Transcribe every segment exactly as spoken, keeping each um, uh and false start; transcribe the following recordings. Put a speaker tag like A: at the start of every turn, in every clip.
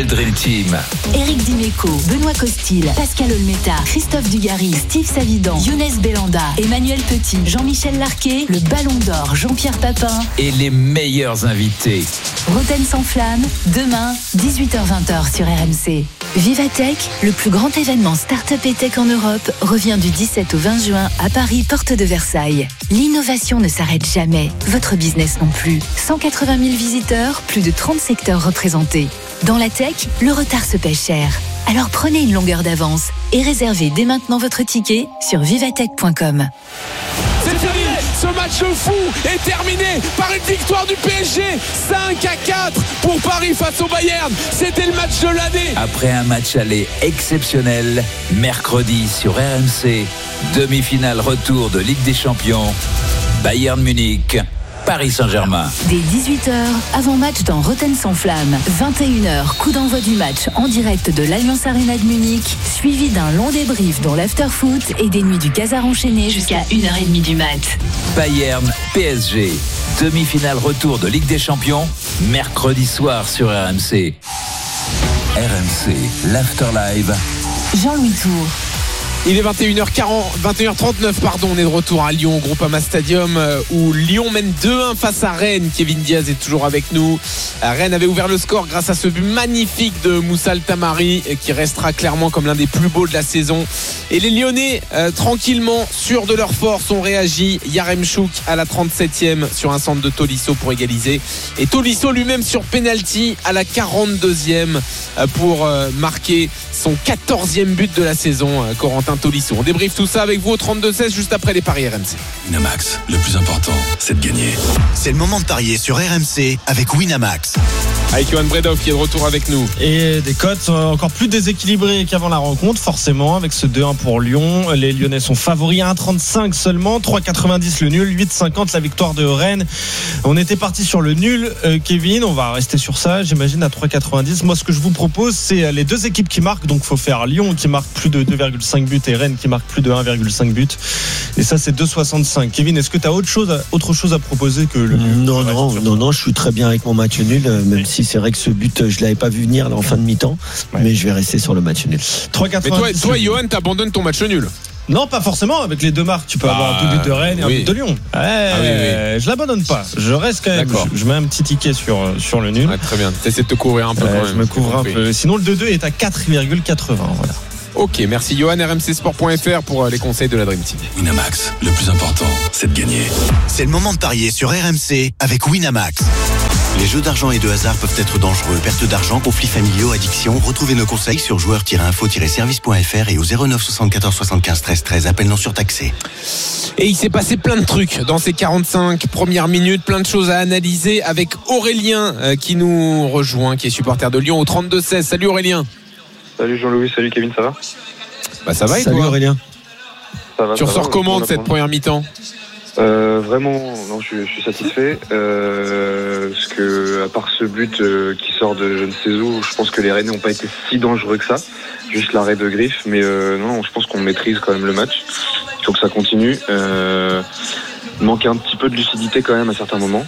A: Dream Team.
B: Éric Dimeco, Benoît Costil, Pascal Olmeta, Christophe Dugarry, Steve Savidan, Younes Belanda, Emmanuel Petit, Jean-Michel Larquet, le Ballon d'Or, Jean-Pierre Papin
A: et les meilleurs invités.
B: Roten sans flamme, demain, dix-huit heures vingt sur R M C. Vivatech, le plus grand événement Start-up et Tech en Europe, revient du dix-sept au vingt juin à Paris, porte de Versailles. L'innovation ne s'arrête jamais, votre business non plus. cent quatre-vingt mille visiteurs, plus de trente secteurs représentés. Dans la tech, le retard se paie cher. Alors prenez une longueur d'avance et réservez dès maintenant votre ticket sur vivatech point com.
C: C'est fini, ce match fou est terminé par une victoire du P S G, cinq à quatre pour Paris face au Bayern. C'était le match de l'année.
A: Après un match aller exceptionnel, mercredi sur R M C, demi-finale retour de Ligue des Champions, Bayern Munich, Paris Saint-Germain.
B: Dès dix-huit heures, avant-match dans Roten sans flamme. vingt et une heures, coup d'envoi du match en direct de l'Allianz Arena de Munich, suivi d'un long débrief dans l'after-foot et des nuits du Casar enchaîné jusqu'à une heure trente du mat.
A: Bayern P S G, demi-finale retour de Ligue des Champions, mercredi soir sur R M C. R M C, l'After Live.
B: Jean-Louis Tour.
C: Il est vingt et une heures quarante, vingt et une heures trente-neuf, pardon, on est de retour à Lyon, au Groupama Stadium, où Lyon mène deux un face à Rennes. Kevin Diaz est toujours avec nous. Rennes avait ouvert le score grâce à ce but magnifique de Moussa Tamari, qui restera clairement comme l'un des plus beaux de la saison. Et les Lyonnais, euh, tranquillement, sûrs de leur force, ont réagi. Yaremchuk à la trente-septième sur un centre de Tolisso pour égaliser. Et Tolisso lui-même sur penalty à la quarante-deuxième pour euh, marquer son quatorzième but de la saison, euh, Corentin Tolisso. On débriefe tout ça avec vous au trente-deux seize juste après les paris R M C.
D: Winamax, le plus important, c'est de gagner.
E: C'est le moment de parier sur R M C avec Winamax.
C: Avec Johan Bredov qui est de retour avec nous.
F: Et des cotes encore plus déséquilibrées qu'avant la rencontre, forcément, avec ce deux un pour Lyon. Les Lyonnais sont favoris à un trente-cinq seulement, trois quatre-vingt-dix le nul, huit cinquante la victoire de Rennes. On était parti sur le nul, euh, Kevin, on va rester sur ça, j'imagine, à trois quatre-vingt-dix. Moi, ce que je vous propose, c'est les deux équipes qui marquent, donc il faut faire Lyon qui marque plus de deux virgule cinq buts et Rennes qui marque plus de un virgule cinq buts. Et ça, c'est deux soixante-cinq. Kevin, est-ce que tu as autre chose, à, autre chose à proposer que le nul?
G: Non, non, non, non, je suis très bien avec mon match nul, même ouais. si c'est vrai que ce but, je ne l'avais pas vu venir là, en fin de mi-temps, ouais. mais je vais rester sur le match nul.
F: trois quatre-vingt-dix.
C: Mais toi, toi Johan, t'abandonnes ton match nul?
F: Non, pas forcément. Avec les deux marques, tu peux ah, avoir deux buts de Rennes et oui. un but de Lyon. Ouais, ah, oui, oui. Je l'abandonne pas. Je reste quand même. Je, je mets un petit ticket sur, sur le nul.
C: Ouais, très bien. T'essaies de te couvrir un peu.
F: Ouais,
C: quand
F: je
C: même.
F: me couvre un peu. Sinon, le deux deux est à quatre virgule quatre-vingts. Voilà.
C: Ok, merci Johan, R M C sport point f r pour les conseils de la Dream Team.
D: Winamax, le plus important, c'est de gagner.
E: C'est le moment de parier sur R M C avec Winamax. Les jeux d'argent et de hasard peuvent être dangereux. Perte d'argent, conflits familiaux, addiction. Retrouvez nos conseils sur joueurs tiret info tiret service point f r et au zéro neuf soixante-quatorze soixante-quinze treize treize. Appel non surtaxé.
C: Et il s'est passé plein de trucs dans ces quarante-cinq premières minutes. Plein de choses à analyser avec Aurélien euh, qui nous rejoint, qui est supporter de Lyon au trente-deux seize. Salut Aurélien.
H: Salut Jean-Louis, salut Kevin, ça va?
C: Bah ça va et
G: Salut
C: toi
G: Aurélien.
H: Ça va,
C: tu
H: ça
C: ressors
H: va,
C: comment de cette première mi-temps?
H: euh, Vraiment, non, je, je suis satisfait. Euh, parce que, à part ce but euh, qui sort de je ne sais où, je pense que les Rennais n'ont pas été si dangereux que ça. Juste l'arrêt de Griffe, mais euh, non, je pense qu'on maîtrise quand même le match. Il faut que ça continue. Euh, manque un petit peu de lucidité quand même à certains moments.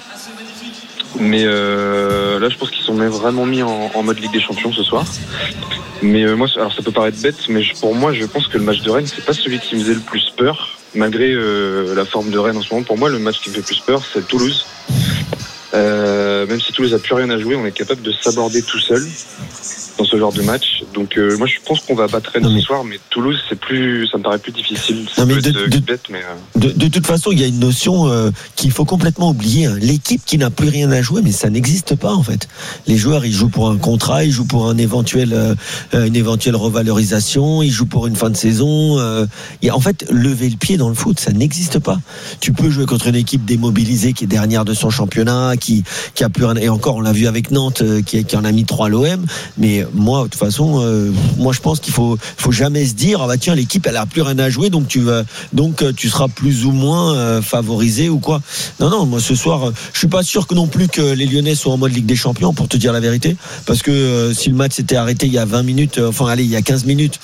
H: Mais euh, là, je pense qu'ils sont vraiment mis en, en mode Ligue des Champions ce soir. Mais euh, moi, alors ça peut paraître bête, mais je, pour moi, je pense que le match de Rennes, c'est pas celui qui me faisait le plus peur. Malgré euh, la forme de Rennes en ce moment, pour moi, le match qui me fait plus peur, c'est Toulouse. Euh, même si Toulouse a plus rien à jouer, on est capable de s'aborder tout seul dans ce genre de match. Donc euh, moi je pense qu'on va battre Rennes ce soir, mais Toulouse c'est plus, ça me paraît plus difficile. Ça
G: non, mais
H: peut
G: de,
H: être
G: de,
H: bête, mais euh...
G: de, de toute façon il y a une notion euh, qu'il faut complètement oublier. Hein. L'équipe qui n'a plus rien à jouer, mais ça n'existe pas en fait. Les joueurs ils jouent pour un contrat, ils jouent pour un éventuel, euh, une éventuelle revalorisation, ils jouent pour une fin de saison. Euh, et en fait lever le pied dans le foot ça n'existe pas. Tu peux jouer contre une équipe démobilisée qui est dernière de son championnat, qui qui a plus rien, et encore on l'a vu avec Nantes euh, qui, qui en a mis trois à l'O M. Mais moi de toute façon euh, moi je pense qu'il faut faut jamais se dire ah bah tiens l'équipe elle a plus rien à jouer donc tu vas donc tu seras plus ou moins euh, favorisé ou quoi. Non non, moi ce soir euh, je suis pas sûr que non plus que les Lyonnais soient en mode Ligue des Champions pour te dire la vérité, parce que euh, si le match s'était arrêté il y a vingt minutes euh, enfin allez il y a quinze minutes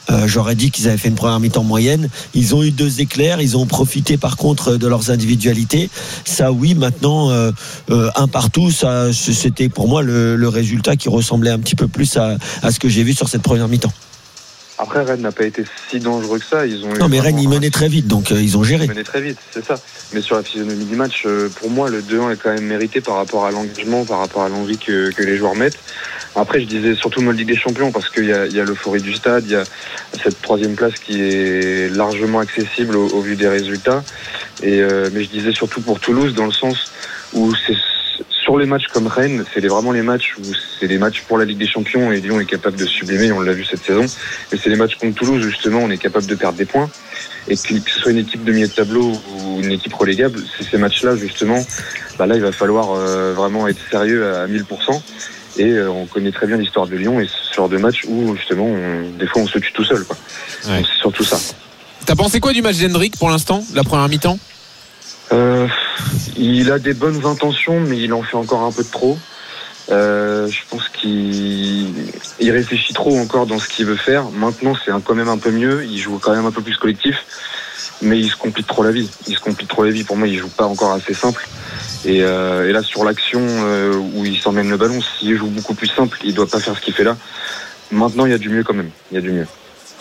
G: Euh, j'aurais dit qu'ils avaient fait une première mi-temps moyenne. Ils ont eu deux éclairs. Ils ont profité par contre de leurs individualités. Ça, oui. Maintenant, euh, euh, un partout, ça, c'était pour moi le, le résultat qui ressemblait un petit peu plus à, à ce que j'ai vu sur cette première mi-temps.
H: Après, Rennes n'a pas été si dangereux que ça. Ils ont
G: non, mais Rennes, ils menaient très vite, donc euh, ils ont géré.
H: Ils menaient très vite, c'est ça. Mais sur la physionomie du match, euh, pour moi, le deux un est quand même mérité par rapport à l'engagement, par rapport à l'envie que, que les joueurs mettent. Après, je disais surtout le Ligue des Champions, parce qu'il y a, il y a l'euphorie du stade, il y a cette troisième place qui est largement accessible au, au vu des résultats. Et, euh, mais je disais surtout pour Toulouse, dans le sens où c'est sur les matchs comme Rennes, c'est vraiment les matchs où c'est des matchs pour la Ligue des Champions et Lyon est capable de sublimer, on l'a vu cette saison. Mais c'est les matchs contre Toulouse où justement on est capable de perdre des points. Et que, que ce soit une équipe de milieu de tableau ou une équipe relégable, c'est ces matchs-là justement, bah là il va falloir euh, vraiment être sérieux à mille pour cent. Et euh, on connaît très bien l'histoire de Lyon et ce genre de match où justement on, des fois on se tue tout seul, quoi. Ouais. Donc c'est surtout ça.
C: T'as pensé quoi du match d'Hendrick pour l'instant, la première mi-temps?
H: Euh, il a des bonnes intentions, mais il en fait encore un peu de trop. Euh, je pense qu'il il réfléchit trop encore dans ce qu'il veut faire. Maintenant, c'est un, quand même un peu mieux. Il joue quand même un peu plus collectif, mais il se complique trop la vie. Il se complique trop la vie. Pour moi, il joue pas encore assez simple. Et, euh, et là, sur l'action euh, où il s'emmène le ballon, s'il joue beaucoup plus simple, il doit pas faire ce qu'il fait là. Maintenant, il y a du mieux quand même. Il y a du mieux.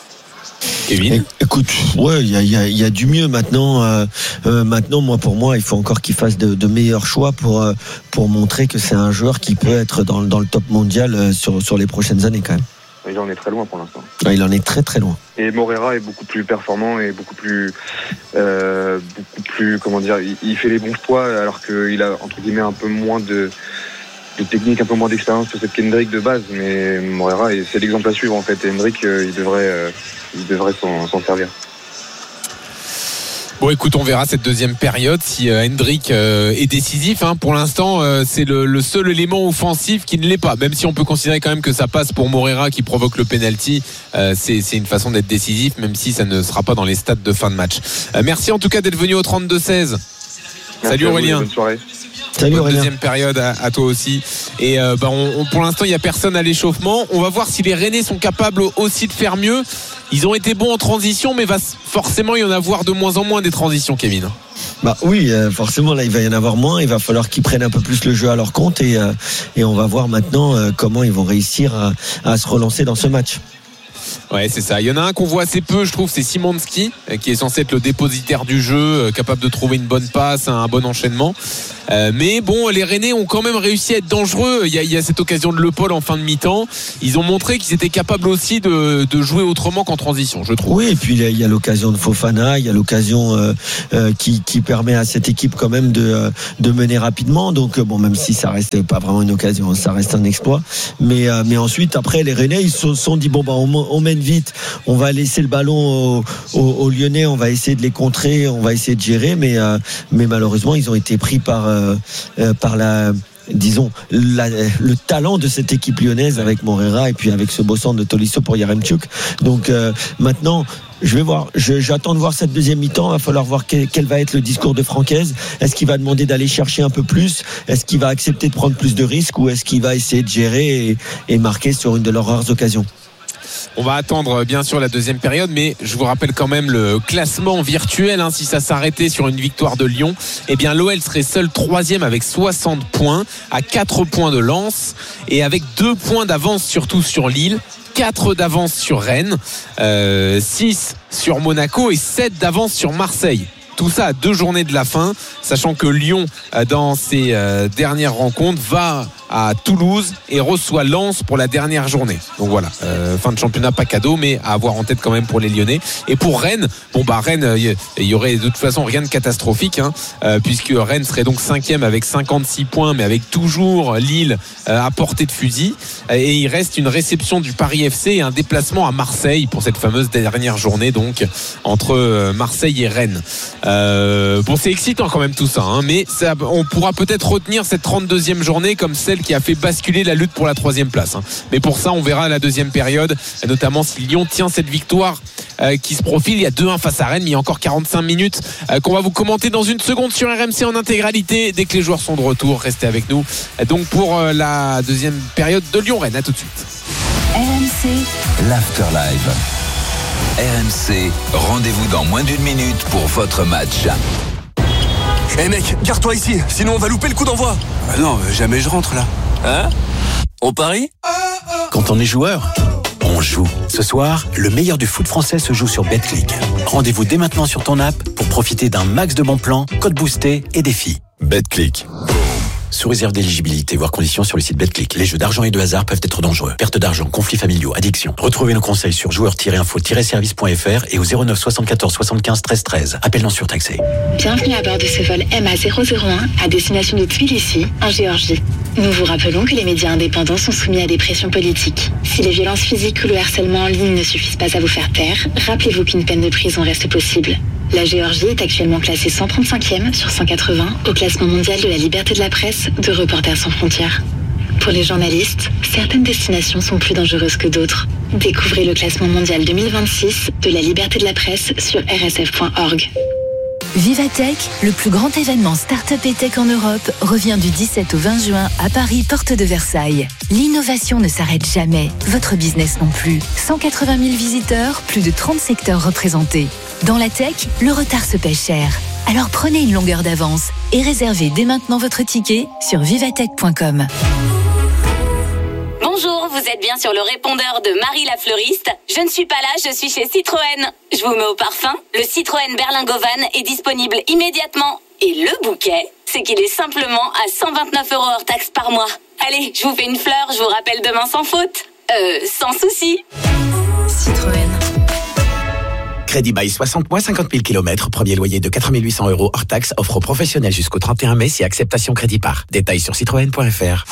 G: Kevin. Écoute, ouais, il y a, y, a, y a du mieux maintenant. Euh, euh, maintenant, moi, pour moi, il faut encore qu'il fasse de, de meilleurs choix pour euh, pour montrer que c'est un joueur qui peut être dans, dans le top mondial euh, sur sur les prochaines années quand même.
H: Il en est très loin pour l'instant.
G: Ouais, il en est très très loin.
H: Et Moreira est beaucoup plus performant et beaucoup plus euh, beaucoup plus comment dire, il, il fait les bons choix alors qu'il a entre guillemets un peu moins de de technique, un peu moins d'expérience que cette qu'Hendrick de base, mais Moreira, c'est l'exemple à suivre en fait. Et Hendrick, euh, il devrait, euh, il devrait s'en, s'en servir.
C: Bon, écoute, on verra cette deuxième période si euh, Hendrick euh, est décisif. Hein. Pour l'instant, euh, c'est le, le seul élément offensif qui ne l'est pas. Même si on peut considérer quand même que ça passe pour Moreira qui provoque le penalty, euh, c'est, c'est une façon d'être décisif, même si ça ne sera pas dans les stats de fin de match. Euh, merci en tout cas d'être venu au trente-deux seize. Salut Aurélien.
H: Bonne soirée.
G: Salut Aurélien.
C: Deuxième période à, à toi aussi. Et euh, bah on, on, pour l'instant, il n'y a personne à l'échauffement. On va voir si les Rennais sont capables aussi de faire mieux. Ils ont été bons en transition, mais va forcément y en avoir de moins en moins des transitions, Kevin.
G: Bah oui, euh, forcément là il va y en avoir moins. Il va falloir qu'ils prennent un peu plus le jeu à leur compte et euh, et on va voir maintenant euh, comment ils vont réussir à, à se relancer dans ce match.
C: Ouais, c'est ça. Il y en a un qu'on voit assez peu, je trouve, c'est Simonski, qui est censé être le dépositaire du jeu, capable de trouver une bonne passe, un bon enchaînement. Euh, mais bon, les Rennais ont quand même réussi à être dangereux. Il y a, il y a cette occasion de Le Paul en fin de mi-temps. Ils ont montré qu'ils étaient capables aussi de, de jouer autrement qu'en transition, je trouve.
G: Oui, et puis il y a l'occasion de Fofana, il y a l'occasion euh, euh, qui, qui permet à cette équipe quand même de, de mener rapidement. Donc bon, même si ça reste pas vraiment une occasion, ça reste un exploit. Mais, euh, mais ensuite, après, les Rennais, ils se sont dit bon bah on, on mène vite, on va laisser le ballon aux, aux, aux Lyonnais, on va essayer de les contrer, on va essayer de gérer. Mais, euh, mais malheureusement, ils ont été pris par Euh, euh, par la disons la, le talent de cette équipe lyonnaise avec Moreira et puis avec ce beau centre de Tolisso pour Yaremchuk. Donc euh, maintenant je vais voir, je, j'attends de voir cette deuxième mi-temps. Il va falloir voir quel, quel va être le discours de Francaise. Est-ce qu'il va demander d'aller chercher un peu plus? Est-ce qu'il va accepter de prendre plus de risques ou est-ce qu'il va essayer de gérer et, et marquer sur une de leurs rares occasions?
C: On va attendre bien sûr la deuxième période, mais je vous rappelle quand même le classement virtuel. Hein, si ça s'arrêtait sur une victoire de Lyon, eh bien l'O L serait seul troisième avec soixante points, à quatre points de Lens et avec deux points d'avance surtout sur Lille, quatre d'avance sur Rennes, euh, six sur Monaco et sept d'avance sur Marseille. Tout ça à deux journées de la fin, sachant que Lyon, dans ses euh, dernières rencontres, va à Toulouse et reçoit Lens pour la dernière journée. Donc voilà, euh, fin de championnat pas cadeau, mais à avoir en tête quand même pour les Lyonnais. Et pour Rennes, bon bah Rennes, il y, y aurait de toute façon rien de catastrophique, hein, euh, puisque Rennes serait donc cinquième avec cinquante-six points, mais avec toujours Lille euh, à portée de fusil. Et il reste une réception du Paris F C et un déplacement à Marseille pour cette fameuse dernière journée, donc entre Marseille et Rennes. Euh, bon, c'est excitant quand même tout ça, hein, mais ça, on pourra peut-être retenir cette trente-deuxième journée comme celle qui a fait basculer la lutte pour la troisième place. Hein. Mais pour ça, on verra la deuxième période, notamment si Lyon tient cette victoire euh, qui se profile. Il y a deux un face à Rennes, mais il y a encore quarante-cinq minutes euh, qu'on va vous commenter dans une seconde sur R M C en intégralité. Dès que les joueurs sont de retour, restez avec nous. Donc pour euh, la deuxième période de Lyon-Rennes, à tout de suite.
B: R M C,
A: l'Afterlive. R M C, rendez-vous dans moins d'une minute pour votre match.
I: Eh hey mec, garde-toi ici, sinon on va louper le coup d'envoi.
J: Bah non, jamais je rentre là.
I: Hein? On parie?
K: Quand on est joueur, on joue. Ce soir, le meilleur du foot français se joue sur Betclic. Rendez-vous dès maintenant sur ton app pour profiter d'un max de bons plans, codes boostés et défis.
D: Betclic.
K: Sous réserve d'éligibilité, voire conditions sur le site Betclic. Les jeux d'argent et de hasard peuvent être dangereux. Perte d'argent, conflits familiaux, addiction. Retrouvez nos conseils sur joueurs tiret info tiret service point f r et au zéro neuf soixante-quatorze soixante-quinze treize treize. Appel non surtaxé.
L: Bienvenue à bord de ce vol M A zéro zéro un à destination de Tbilissi, en Géorgie. Nous vous rappelons que les médias indépendants sont soumis à des pressions politiques. Si les violences physiques ou le harcèlement en ligne ne suffisent pas à vous faire taire, rappelez-vous qu'une peine de prison reste possible. La Géorgie est actuellement classée cent trente-cinquième sur cent quatre-vingts au classement mondial de la liberté de la presse de Reporters sans frontières. Pour les journalistes, certaines destinations sont plus dangereuses que d'autres. Découvrez le classement mondial deux mille vingt-six de la liberté de la presse sur r s f point org.
B: Vivatech, le plus grand événement start-up et tech en Europe, revient du dix-sept au vingt juin à Paris, porte de Versailles. L'innovation ne s'arrête jamais, votre business non plus. cent quatre-vingt mille visiteurs, plus de trente secteurs représentés. Dans la tech, le retard se paie cher. Alors prenez une longueur d'avance et réservez dès maintenant votre ticket sur vivatech point com.
M: Bonjour, vous êtes bien sur le répondeur de Marie la fleuriste. Je ne suis pas là, je suis chez Citroën. Je vous mets au parfum. Le Citroën Berlingovan est disponible immédiatement. Et le bouquet, c'est qu'il est simplement à cent vingt-neuf euros hors taxe par mois. Allez, je vous fais une fleur, je vous rappelle demain sans faute. Euh, sans souci.
B: Citroën.
K: Crédit bail soixante mois, cinquante mille kilomètres. Premier loyer de quatre mille huit cents euros hors taxe. Offre professionnelle jusqu'au trente et un mai si acceptation crédit par. Détails sur citroën point f r.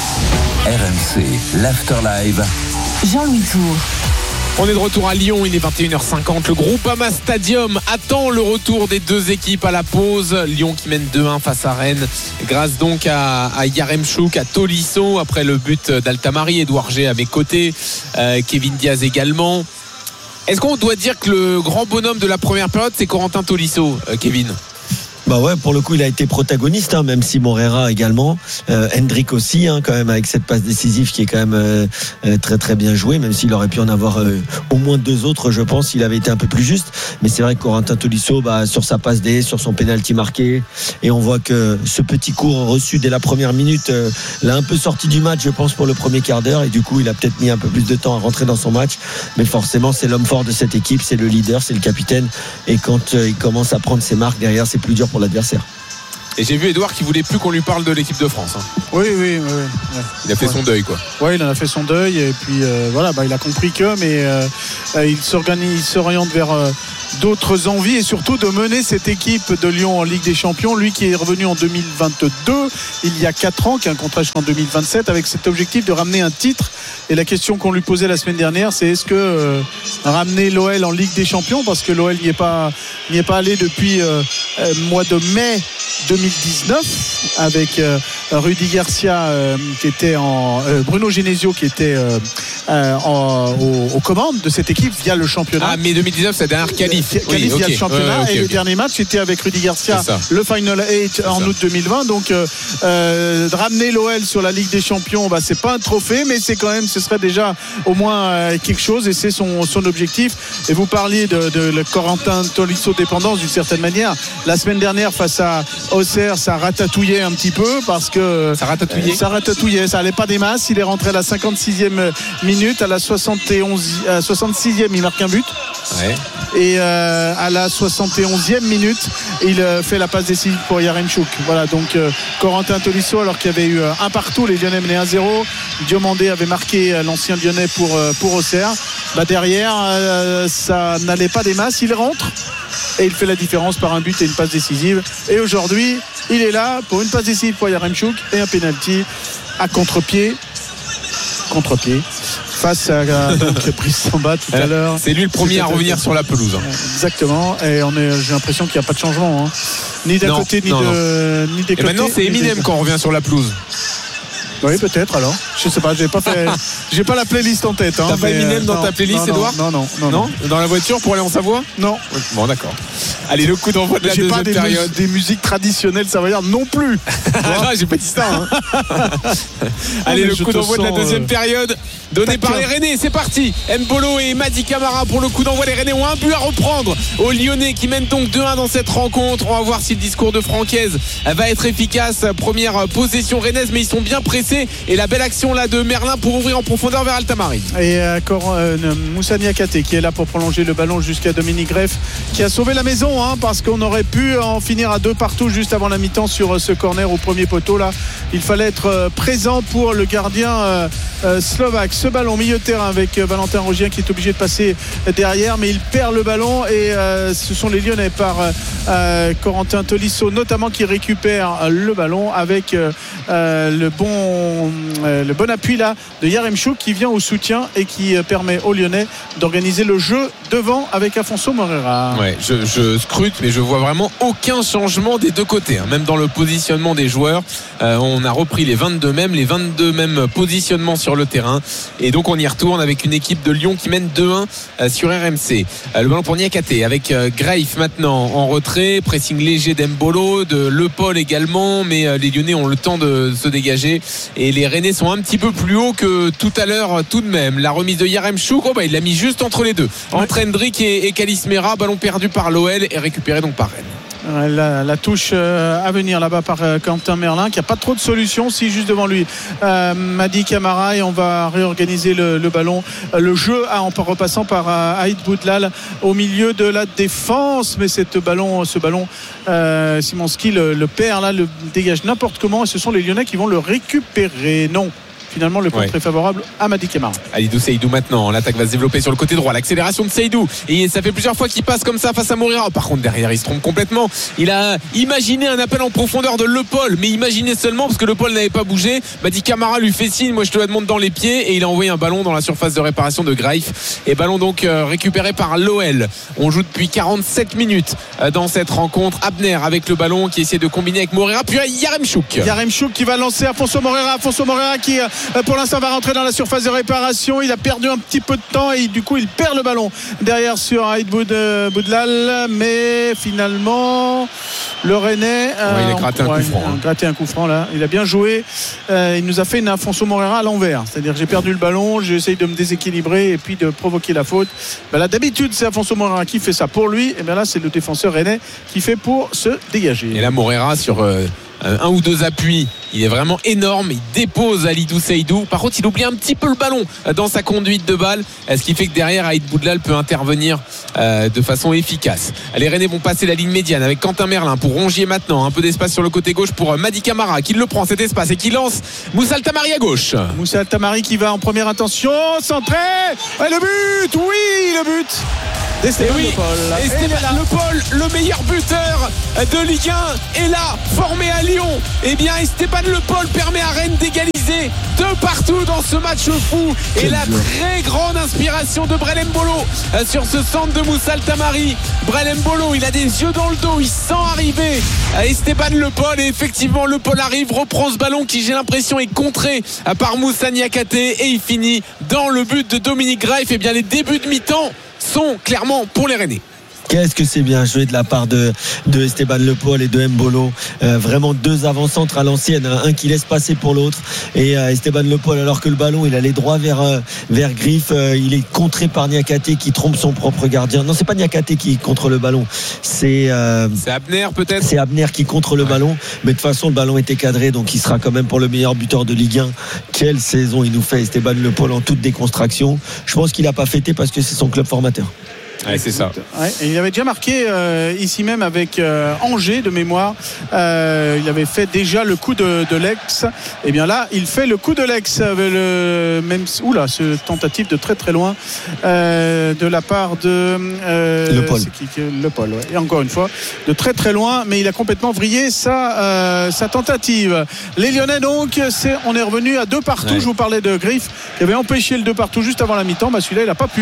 A: R M C, l'Afterlive.
B: Jean-Louis Tour.
C: On est de retour à Lyon, il est vingt et une heures cinquante. Le Groupama Stadium attend le retour des deux équipes à la pause. Lyon qui mène deux un face à Rennes, grâce donc à, à Yaremchuk, à Tolisso, après le but d'Altamari. Edouard G à mes côtés, euh, Kevin Diaz également. Est-ce qu'on doit dire que le grand bonhomme de la première période, c'est Corentin Tolisso, euh, Kevin ?
G: Bah ouais, pour le coup, il a été protagoniste, hein, même si Morera également, euh, Hendrick aussi, hein, quand même avec cette passe décisive qui est quand même euh, euh, très très bien jouée, même s'il aurait pu en avoir euh, au moins deux autres, je pense, s'il avait été un peu plus juste. Mais c'est vrai que Corentin Tolisso, bah, sur sa passe D, sur son penalty marqué, et on voit que ce petit coup reçu dès la première minute euh, l'a un peu sorti du match, je pense, pour le premier quart d'heure, et du coup, il a peut-être mis un peu plus de temps à rentrer dans son match. Mais forcément, c'est l'homme fort de cette équipe, c'est le leader, c'est le capitaine, et quand euh, il commence à prendre ses marques derrière, c'est plus dur pour l'adversaire.
C: Et j'ai vu Edouard qui voulait plus qu'on lui parle de l'équipe de France. Hein.
N: Oui, oui, oui, oui.
C: Il a fait
N: ouais.
C: son deuil, quoi.
N: Oui, il en a fait son deuil et puis euh, voilà, bah, il a compris que, mais euh, il s'organise, il s'oriente vers euh, d'autres envies et surtout de mener cette équipe de Lyon en Ligue des Champions. Lui qui est revenu en deux mille vingt-deux, il y a quatre ans, qui a un contrat jusqu'en deux mille vingt-sept, avec cet objectif de ramener un titre. Et la question qu'on lui posait la semaine dernière, c'est est-ce que euh, ramener l'O L en Ligue des Champions, parce que l'O L n'y est pas, n'y est pas allé depuis euh, euh, mois de mai deux mille dix-neuf avec euh, Rudy Garcia euh, qui était en euh, Bruno Genesio qui était euh, euh, en, aux, aux commandes de cette équipe via le championnat.
C: Ah, mais deux mille dix-neuf, c'est la dernière qualif.
N: Euh, qualif
C: oui,
N: via
C: okay.
N: le championnat euh, okay, et okay. Le dernier match était avec Rudy Garcia, le Final eight en août deux mille vingt. Donc euh, euh, ramener l'O L sur la Ligue des Champions, bah, c'est pas un trophée, mais c'est quand même, ce serait déjà au moins euh, quelque chose et c'est son, son objectif. Et vous parliez de, de, de Corentin Tolisso dépendance d'une certaine manière. La semaine dernière face à Auxerre, ça ratatouillait un petit peu parce que
C: ça ratatouillait,
N: euh, ça ratatouillait, ça allait pas des masses. Il est rentré à la cinquante-sixième minute, à la soixante et onze, à soixante-sixième il marque un but.
C: Ouais.
N: Et euh, à la soixante et onzième minute, il euh, fait la passe décisive pour Yaremchuk. Voilà, donc euh, Corentin Tolisso, alors qu'il y avait eu euh, un partout, les Lyonnais menaient un zéro. Diomandé avait marqué euh, l'ancien Lyonnais pour euh, pour Auxerre. Bah derrière, euh, ça n'allait pas des masses. Il rentre et il fait la différence par un but et une passe décisive. Et aujourd'hui, il est là pour une passe décisive pour Yaremchuk et un penalty à contre-pied. Contre-pied. Face à Brice Samba tout à l'heure.
C: C'est lui le premier à revenir sur la pelouse. Hein.
N: Exactement. Et on est, j'ai l'impression qu'il n'y a pas de changement. Hein. Ni d'un
C: non,
N: côté, ni,
C: non,
N: de,
C: non.
N: ni des côtés.
C: Et maintenant, c'est Eminem quand on revient sur la pelouse.
N: Oui, peut-être alors. Je sais pas, j'ai pas fait, j'ai pas la playlist en tête. Hein,
C: T'as pas Eminem dans
N: non,
C: ta playlist,
N: non,
C: Edouard?
N: Non, non, non,
C: non, non. Dans la voiture pour aller en Savoie?
N: Non.
C: Bon, d'accord. Allez, le coup d'envoi de la
N: j'ai
C: deuxième
N: pas des
C: période.
N: Des musiques traditionnelles savoyardes non plus.
C: Ah, j'ai pas dit ça. Hein. Allez, le coup d'envoi de la deuxième euh... période donné par les Rennais. C'est parti. Mbolo et Madi Camara pour le coup d'envoi. Les Rennais ont un but à reprendre aux Lyonnais qui mènent donc deux un dans cette rencontre. On va voir si le discours de Francaise va être efficace. Première possession rennaise, mais ils sont bien pressés. Et la belle action là de Merlin pour ouvrir en profondeur vers Altamari.
N: Et euh, euh, Moussa Niakate qui est là pour prolonger le ballon jusqu'à Dominique Greff qui a sauvé la maison hein, parce qu'on aurait pu en finir à deux partout juste avant la mi-temps sur ce corner au premier poteau là. Il fallait être présent pour le gardien euh, euh, slovaque. Ce ballon milieu de terrain avec Valentin Rogien qui est obligé de passer derrière, mais il perd le ballon et euh, ce sont les Lyonnais par euh, Corentin Tolisso notamment qui récupère le ballon avec euh, le bon euh, le bon appui là de Yaremchuk qui vient au soutien et qui permet aux Lyonnais d'organiser le jeu devant avec Afonso Moreira.
C: Ouais, je, je scrute mais je vois vraiment aucun changement des deux côtés, hein. Même dans le positionnement des joueurs, euh, on a repris les vingt-deux mêmes, les vingt-deux mêmes positionnements sur le terrain et donc on y retourne avec une équipe de Lyon qui mène deux un euh, sur R M C. Euh, le ballon pour Niakate avec euh, Greif maintenant en retrait, pressing léger d'Embolo, de Le Paul également, mais euh, les Lyonnais ont le temps de se dégager et les Rennais sont un petit peu plus haut que tout à l'heure tout de même. La remise de Yaremchuk, oh bah, il l'a mis juste entre les deux, entre Hendrick et, et Kalismera. Ballon perdu par l'O L et récupéré donc par Rennes.
N: La, la touche à venir là-bas par Quentin Merlin qui n'a pas trop de solutions, si juste devant lui euh, Madi Camara et on va réorganiser le, le ballon, le jeu ah, en repassant par euh, Aïd Boudlal au milieu de la défense, mais cette ballon, ce ballon euh, Simonski le, le perd là, le dégage n'importe comment et ce sont les Lyonnais qui vont le récupérer. Non, finalement le point ouais. très favorable à Madi Camara.
C: Alidou Seydou maintenant, l'attaque va se développer sur le côté droit, l'accélération de Seydou et ça fait plusieurs fois qu'il passe comme ça face à Moreira. Par contre derrière il se trompe complètement, il a imaginé un appel en profondeur de Le Paul, mais imaginez seulement parce que Le Paul n'avait pas bougé. Madi Camara lui fait signe, moi je te la demande dans les pieds et il a envoyé un ballon dans la surface de réparation de Greif et ballon donc euh, récupéré par l'O L. On joue depuis quarante-sept minutes euh, dans cette rencontre. Abner avec le ballon qui essaie de combiner avec Moreira, puis Yaremchuk
N: Yaremchuk qui va lancer Afonso Moreira Afonso Moreira qui euh, pour l'instant va rentrer dans la surface de réparation. Il a perdu un petit peu de temps et du coup il perd le ballon derrière sur Aïd Boudlal, mais finalement le Rennais
C: euh, ouais, il a gratté un ouais, coup franc, hein.
N: gratté un coup franc là. Il a bien joué, euh, il nous a fait une Afonso Moreira à l'envers, c'est-à-dire j'ai perdu le ballon, j'essaye de me déséquilibrer et puis de provoquer la faute. Ben là d'habitude c'est Afonso Moreira qui fait ça pour lui, et bien là c'est le défenseur rennais qui fait pour se dégager.
C: Et là Moreira sur euh... un ou deux appuis, il est vraiment énorme, il dépose Alidou Seydou. Par contre il oublie un petit peu le ballon dans sa conduite de balle, ce qui fait que derrière Aïd Boudlal peut intervenir euh, de façon efficace. Les Rennais vont passer la ligne médiane avec Quentin Merlin pour Rongier maintenant, un peu d'espace sur le côté gauche pour Madi Camara qui le prend cet espace et qui lance Moussa Altamari à gauche.
N: Moussa Altamari qui va en première intention, centré et le but, oui le but d'Esteban
C: oui,
N: Le Paul.
C: Esteban Le Paul, le meilleur buteur de Ligue un est là, formé à Lyon. Et bien Esteban Le Paul permet à Rennes d'égaliser de partout dans ce match fou. Et Quel la jour. Très grande inspiration de Brel Mbolo sur ce centre de Moussa Altamari. Brel Mbolo, il a des yeux dans le dos, il sent arriver Esteban Le Paul et effectivement Le Paul arrive, reprend ce ballon qui j'ai l'impression est contré par Moussa Niakate et il finit dans le but de Dominique Greif. Et bien les débuts de mi-temps sont clairement pour les Rennais.
G: Qu'est-ce que c'est bien joué de la part de, de Esteban Le Paul et de Mbolo. Euh, vraiment deux avant-centres à l'ancienne, hein, un qui laisse passer pour l'autre. Et euh, Esteban Le Paul, alors que le ballon il allait droit vers, euh, vers Griff, euh, il est contré par Niakate qui trompe son propre gardien. Non, c'est pas Niakate qui contre le ballon, c'est euh,
C: c'est Abner peut-être.
G: C'est Abner qui contre le ouais. ballon, mais de toute façon le ballon était cadré, donc il sera quand même pour le meilleur buteur de Ligue un. Quelle saison il nous fait Esteban Le Paul en toute déconstruction. Je pense qu'il a pas fêté parce que c'est son club formateur.
C: Ouais, c'est ça.
N: Ouais, et il avait déjà marqué euh, ici même avec euh, Angers de mémoire. Euh, il avait fait déjà le coup de, de l'ex. Et bien là, il fait le coup de l'ex. Avec le même. Oula, ce tentative de très très loin euh, de la part de
G: euh, Le Paul.
N: C'est qui, Le Paul. Ouais. Et encore une fois, de très très loin, mais il a complètement vrillé sa euh, sa tentative. Les Lyonnais donc, c'est, on est revenu à deux partout. Ouais. Je vous parlais de Griff qui avait empêché le deux partout juste avant la mi-temps. Bah celui-là, il n'a pas pu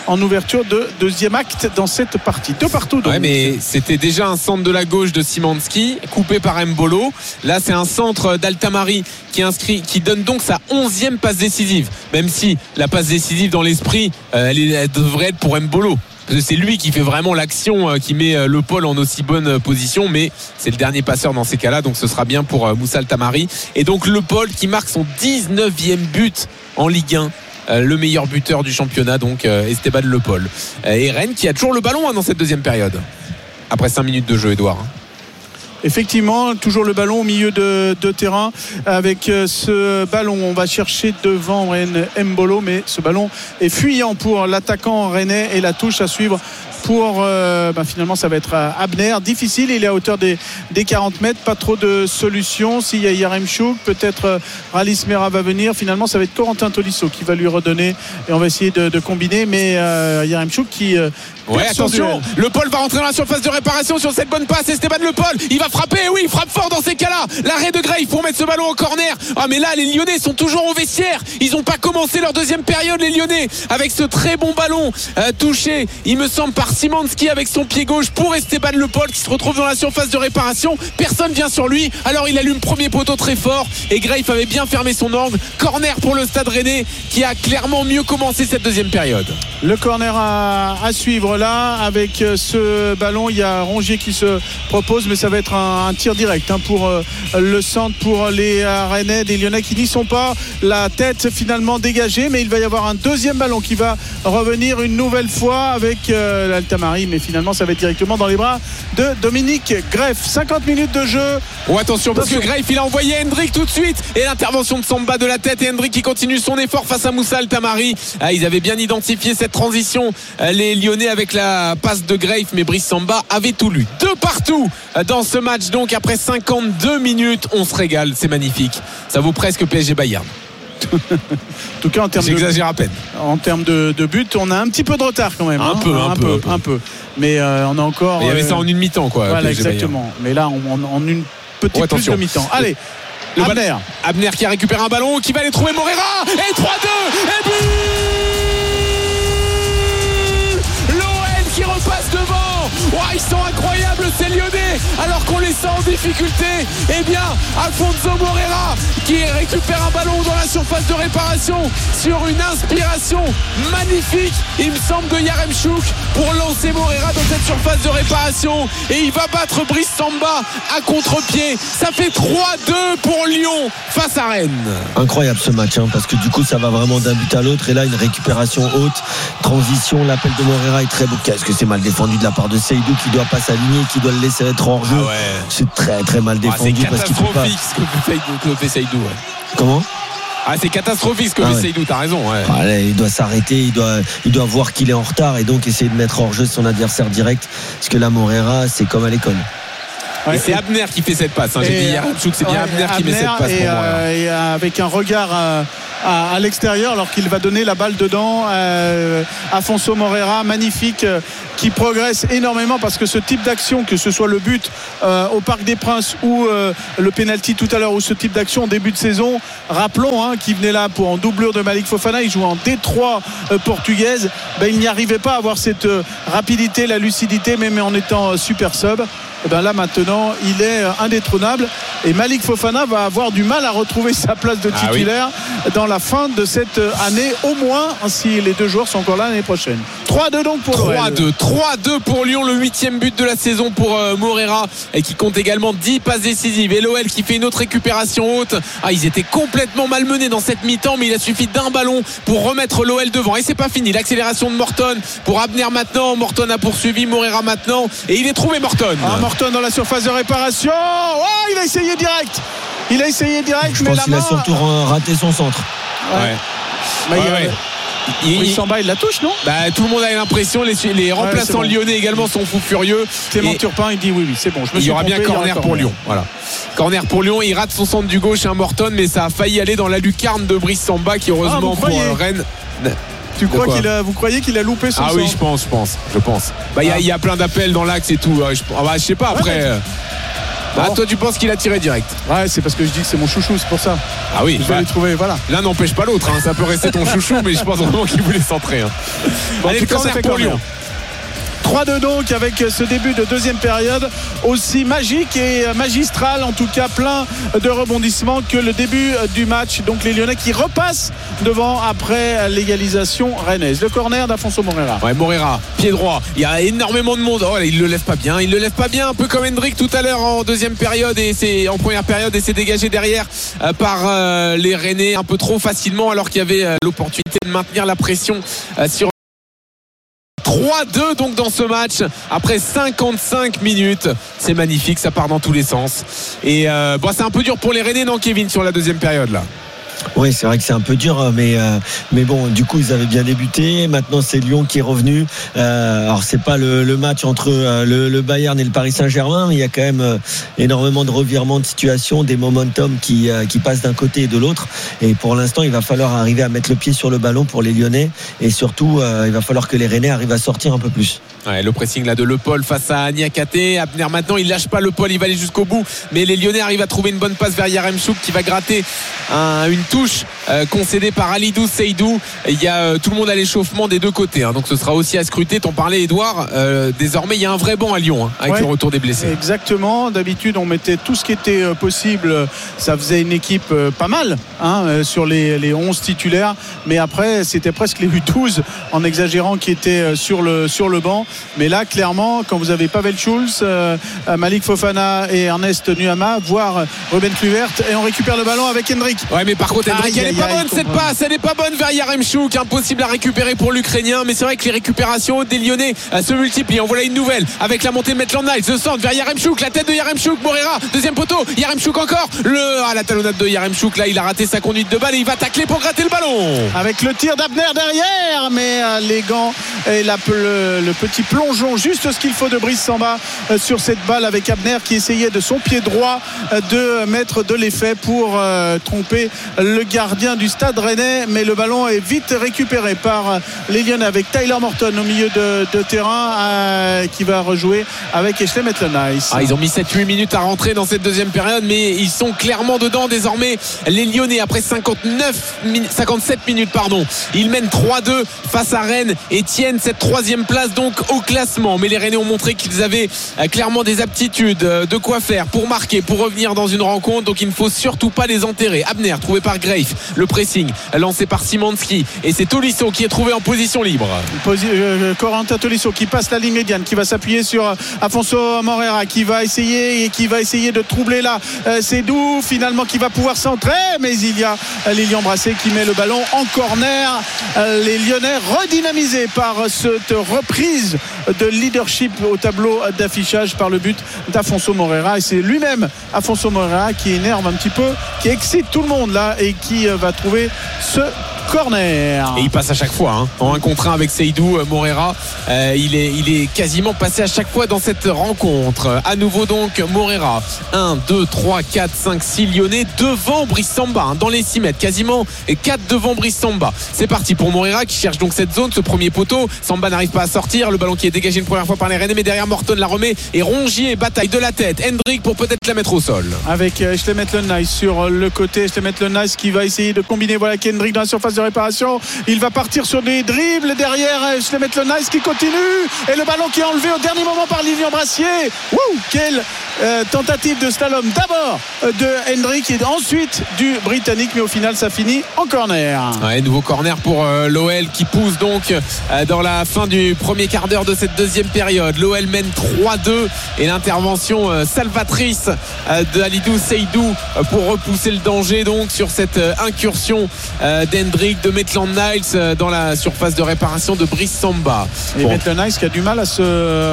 N: en ouverture de deuxième acte dans cette partie. Deux partout donc.
C: Ouais, mais c'était déjà un centre de la gauche de Szymanski coupé par Mbolo. Là c'est un centre d'Altamari qui inscrit, qui donne donc sa onzième passe décisive, même si la passe décisive dans l'esprit euh, elle, est, elle devrait être pour Mbolo. C'est lui qui fait vraiment l'action, qui met Le Paul en aussi bonne position, mais c'est le dernier passeur dans ces cas-là, donc ce sera bien pour Moussa Altamari. Et donc Le Paul qui marque son dix-neuvième but en Ligue un. Le meilleur buteur du championnat, donc Esteban Le Paul. Et Rennes qui a toujours le ballon dans cette deuxième période. Après cinq minutes de jeu, Edouard.
N: Effectivement, toujours le ballon au milieu de, de terrain. Avec ce ballon, on va chercher devant Rennes Mbolo, mais ce ballon est fuyant pour l'attaquant rennais et la touche à suivre pour euh, bah finalement ça va être Abner. Difficile, il est à hauteur des, des quarante mètres, pas trop de solutions. S'il y a Yaremchuk, peut-être euh, Ralis Mera va venir. Finalement ça va être Corentin Tolisso qui va lui redonner et on va essayer de, de combiner, mais euh, Yaremchuk qui euh,
C: ouais, attention, Le Paul va rentrer dans la surface de réparation sur cette bonne passe. Esteban Le Paul, il va frapper, oui, il frappe fort dans ces cas-là. L'arrêt de Gray pour mettre ce ballon en corner. Ah mais là les Lyonnais sont toujours au vestiaire. Ils n'ont pas commencé leur deuxième période, les Lyonnais, avec ce très bon ballon euh, touché, il me semble, par Szymanski avec son pied gauche pour Esteban Le Paul qui se retrouve dans la surface de réparation. Personne vient sur lui, alors il allume premier poteau très fort et Greif avait bien fermé son angle. Corner pour le Stade Rennais qui a clairement mieux commencé cette deuxième période.
N: Le corner à, à suivre là avec ce ballon. Il y a Rongier qui se propose, mais ça va être un, un tir direct hein, pour euh, le centre, pour les euh, Rennais, des Lyonnais qui n'y sont pas. La tête finalement dégagée, mais il va y avoir un deuxième ballon qui va revenir une nouvelle fois avec euh, l'Altamari, mais finalement ça va être directement dans les bras de Dominique Greff. cinquante minutes de jeu.
C: Oh attention, parce que Greff il a envoyé Hendrick tout de suite et l'intervention de Samba de la tête et Hendrick qui continue son effort face à Moussa Altamari. Ah, ils avaient bien identifié cette transition, les Lyonnais, avec la passe de Greif, mais Brice Samba avait tout lu. Deux partout dans ce match, donc après cinquante-deux minutes, on se régale, c'est magnifique. Ça vaut presque P S G Bayern.
N: En tout cas en termes
C: j'exagère
N: de,
C: à peine.
N: En termes de, de but, on a un petit peu de retard quand même.
C: Un,
N: hein,
C: peu, un,
N: un,
C: peu,
N: peu,
C: un peu,
N: un peu. Mais euh, on a encore.
C: Il y avait
N: euh,
C: ça en une mi-temps, quoi.
N: Voilà,
C: P S G
N: exactement.
C: Bayern.
N: Mais là, on, en une petite
C: oh,
N: plus de mi-temps. Allez.
C: Le
N: Abner.
C: Abner qui a récupéré un ballon, qui va aller trouver Morera. Et trois deux. Et but. L'O L qui repasse devant. Oh, ils sont incroyables ces Lyonnais, alors qu'on les sent en difficulté. Eh bien, Alfonso Morera qui récupère un ballon dans la surface de réparation sur une inspiration magnifique, il me semble, de Yaremchuk pour lancer Morera dans cette surface de réparation, et il va battre Brice Samba à contre-pied. Ça fait trois deux pour Lyon face à Rennes.
G: Incroyable ce match hein, parce que du coup ça va vraiment d'un but à l'autre, et là une récupération haute, transition, l'appel de Morera est très beau. Qu'est-ce que c'est mal défendu de la part de Seydou qui doit pas s'aligner, qui doit le laisser être hors jeu. Ah ouais. C'est très très mal défendu.
C: Ah, c'est
G: parce qu'il peut pas.
C: catastrophique ce que fait Seydou. Ouais.
G: Comment?
C: Ah, c'est catastrophique ce que
G: ah
C: fait
G: ouais.
C: Seydou, t'as raison. Ouais.
G: Ah, là, il doit s'arrêter, il doit, il doit voir qu'il est en retard et donc essayer de mettre hors jeu son adversaire direct. Parce que là, Morera, c'est comme à l'école.
C: Ouais, et c'est Abner qui fait cette passe. Hein. J'ai dit Yaremchuk, c'est bien ouais, Abner, Abner qui met cette passe.
N: Et,
C: pour moi,
N: euh, et avec un regard à, à, à l'extérieur, alors qu'il va donner la balle dedans. Euh, Afonso Morera, magnifique, euh, qui progresse énormément, parce que ce type d'action, que ce soit le but euh, au Parc des Princes ou euh, le penalty tout à l'heure, ou ce type d'action en début de saison, rappelons hein, qu'il venait là pour en doublure de Malik Fofana, il joue en D trois euh, portugaise, ben, il n'y arrivait pas à avoir cette euh, rapidité, la lucidité, même en étant euh, super sub. Et ben là maintenant il est indétrônable, et Malik Fofana va avoir du mal à retrouver sa place de titulaire ah oui. dans la fin de cette année, au moins si les deux joueurs sont encore là l'année prochaine. trois deux donc pour
C: trois deux trois deux pour Lyon, le huitième but de la saison pour euh, Morera, et qui compte également dix passes décisives. Et l'O L qui fait une autre récupération haute. Ah, ils étaient complètement malmenés dans cette mi-temps, mais il a suffi d'un ballon pour remettre l'O L devant, et c'est pas fini. L'accélération de Morton pour Abner maintenant. Morton a poursuivi Morera maintenant, et il est trouvé Morton.
N: ah, Morton dans la surface de réparation. Oh, il a essayé direct. Il a essayé direct.
G: Je
N: mais
G: pense
N: la
G: qu'il
N: main...
G: a surtout raté son centre.
N: Ouais.
C: ouais.
N: Bah,
C: ouais,
N: il,
C: ouais.
N: Il, il s'en bat, il la touche, non?
C: Bah, tout le monde a l'impression, les, les remplaçants ouais, bon. lyonnais également sont fous furieux.
N: Clément et Turpin, il dit oui, oui, c'est bon. Je me
C: il y aura
N: trompé,
C: bien corner pour Lyon. Voilà. Corner pour Lyon, il rate son centre du gauche, un Morton, mais ça a failli aller dans la lucarne de Brice Samba, qui heureusement ah, pour euh, Rennes.
N: Tu crois qu'il a, vous croyez qu'il a loupé son
C: Ah
N: centre?
C: Oui, je pense, je pense, je pense. Bah, il ah. y, y a plein d'appels dans l'axe et tout. Je, ah, bah, je sais pas après. Ouais, Ah, toi, tu penses qu'il a tiré direct?
N: Ouais, c'est parce que je dis que c'est mon chouchou, c'est pour ça.
C: Ah oui,
N: je vais
C: bah,
N: les trouver, voilà.
C: L'un n'empêche pas l'autre, hein. Ça peut rester ton chouchou, mais je pense vraiment qu'il voulait centrer. Hein.
N: Bon,
C: Allez,
N: en tout cas, ça fait
C: pour
N: Lyon.
C: Lyon.
N: trois deux donc avec ce début de deuxième période aussi magique et magistral, en tout cas plein de rebondissements que le début du match. Donc les Lyonnais qui repassent devant après l'égalisation rennaise. Le corner d'Afonso Moreira.
C: Ouais, Moreira, pied droit. Il y a énormément de monde. Oh, il le lève pas bien. Il le lève pas bien, un peu comme Hendrick tout à l'heure en deuxième période et c'est en première période et c'est dégagé derrière euh, par euh, les Rennais un peu trop facilement alors qu'il y avait euh, l'opportunité de maintenir la pression euh, sur trois deux donc dans ce match après cinquante-cinq minutes. C'est magnifique, ça part dans tous les sens et euh, bon, c'est un peu dur pour les Rennais, non Kevin, sur la deuxième période là?
G: Oui, c'est vrai que c'est un peu dur, mais euh, mais bon, du coup ils avaient bien débuté. Maintenant c'est Lyon qui est revenu. Euh, alors c'est pas le, le match entre euh, le, le Bayern et le Paris Saint-Germain, mais il y a quand même euh, énormément de revirements de situation, des momentum qui euh, qui passent d'un côté et de l'autre. Et pour l'instant, il va falloir arriver à mettre le pied sur le ballon pour les Lyonnais, et surtout euh, il va falloir que les Rennais arrivent à sortir un peu plus.
C: Ouais, le pressing là de Le Paul face à Niakhaté. Abner maintenant, il lâche pas Le Paul, il va aller jusqu'au bout, mais les Lyonnais arrivent à trouver une bonne passe vers Yaremchuk qui va gratter un, une touche euh, concédée par Alidou Seydou. Il y a euh, tout le monde à l'échauffement des deux côtés, hein, donc ce sera aussi à scruter. T'en parlais, Edouard, euh, désormais il y a un vrai banc à Lyon, hein, avec ouais, le retour des blessés.
N: Exactement, d'habitude on mettait tout ce qui était euh, possible, ça faisait une équipe euh, pas mal hein, euh, sur les, les onze titulaires, mais après c'était presque les U douze en exagérant qui étaient euh, sur, le, sur le banc. Mais là, clairement, quand vous avez Pavel Schulz, euh, Malik Fofana et Ernest Nuama, voire Ruben Kluivert, et on récupère le ballon avec Hendrick.
C: Ouais, mais par contre, Hendrick, elle n'est pas bonne cette passe, elle n'est pas bonne vers Yaremchuk, impossible à récupérer pour l'Ukrainien. Mais c'est vrai que les récupérations des Lyonnais euh, se multiplient. On voilà une nouvelle avec la montée de Maitland-Niles, le centre vers Yaremchuk, la tête de Yaremchuk, Moreira, deuxième poteau, Yaremchuk encore, le ah, la talonnade de Yaremchuk. Là, il a raté sa conduite de balle et il va tacler pour gratter le ballon.
N: Avec le tir d'Abner derrière, mais euh, les gants et la, le, le petit plongeon, juste ce qu'il faut de Brice Samba euh, sur cette balle avec Abner qui essayait de son pied droit euh, de mettre de l'effet pour euh, tromper le gardien du Stade Rennais, mais le ballon est vite récupéré par euh, les Lyonnais avec Tyler Morton au milieu de, de terrain euh, qui va rejouer avec Ashley Maitland-Niles.
C: Ah, ils ont mis sept huit minutes à rentrer dans cette deuxième période, mais ils sont clairement dedans désormais, les Lyonnais, après cinquante-neuf, cinquante-sept minutes pardon. Ils mènent trois deux face à Rennes et tiennent cette troisième place donc au classement. Mais les Rennais ont montré qu'ils avaient clairement des aptitudes, de quoi faire pour marquer, pour revenir dans une rencontre, donc il ne faut surtout pas les enterrer. Abner trouvé par Greif, le pressing lancé par Szymanski et c'est Tolisso qui est trouvé en position libre.
N: Posi- euh, Corentin Tolisso qui passe la ligne médiane, qui va s'appuyer sur Afonso Moreira, qui va essayer et qui va essayer de troubler là euh, Seydou, finalement qui va pouvoir centrer, mais il y a euh, Lilian Brassé qui met le ballon en corner. Euh, les Lyonnais redynamisés par cette reprise de leadership au tableau d'affichage par le but d'Afonso Moreira, et c'est lui-même Afonso Moreira qui énerve un petit peu, qui excite tout le monde là et qui va trouver ce corner.
C: Et il passe à chaque fois hein. En un contre un avec Seydou, euh, Moreira euh, il, est, il est quasiment passé à chaque fois dans cette rencontre. À nouveau donc Moreira, un, deux, trois, quatre, cinq, six Lyonnais devant Brice Samba hein, dans les six mètres, quasiment quatre devant Brice Samba. C'est parti pour Moreira qui cherche donc cette zone, ce premier poteau. Samba n'arrive pas à sortir, le ballon qui est dégagé une première fois par les Rennais, mais derrière Morton la remet et Rongier bataille de la tête. Hendrick pour peut-être la mettre au sol.
N: Avec Ashley Maitland-Niles sur le côté, Ashley Maitland-Niles qui va essayer de combiner voilà Kendrick dans la surface de réparation. Il va partir sur des dribbles derrière Ashley Maitland-Niles qui continue et le ballon qui est enlevé au dernier moment par Lilian Brassier. Wouh, quelle euh, tentative de slalom d'abord de Hendrick et ensuite du Britannique, mais au final ça finit en corner.
C: Ouais, nouveau corner pour euh, l'O L qui pousse donc euh, dans la fin du premier quart d'heure de cette deuxième période. L'O L mène trois deux et l'intervention euh, salvatrice euh, de Alidou Seydou euh, pour repousser le danger donc sur cette euh, incursion euh, d'Hendrick, de Maitland-Niles euh, dans la surface de réparation de Brice Samba.
N: Et bon. Maitland-Niles qui a du mal à se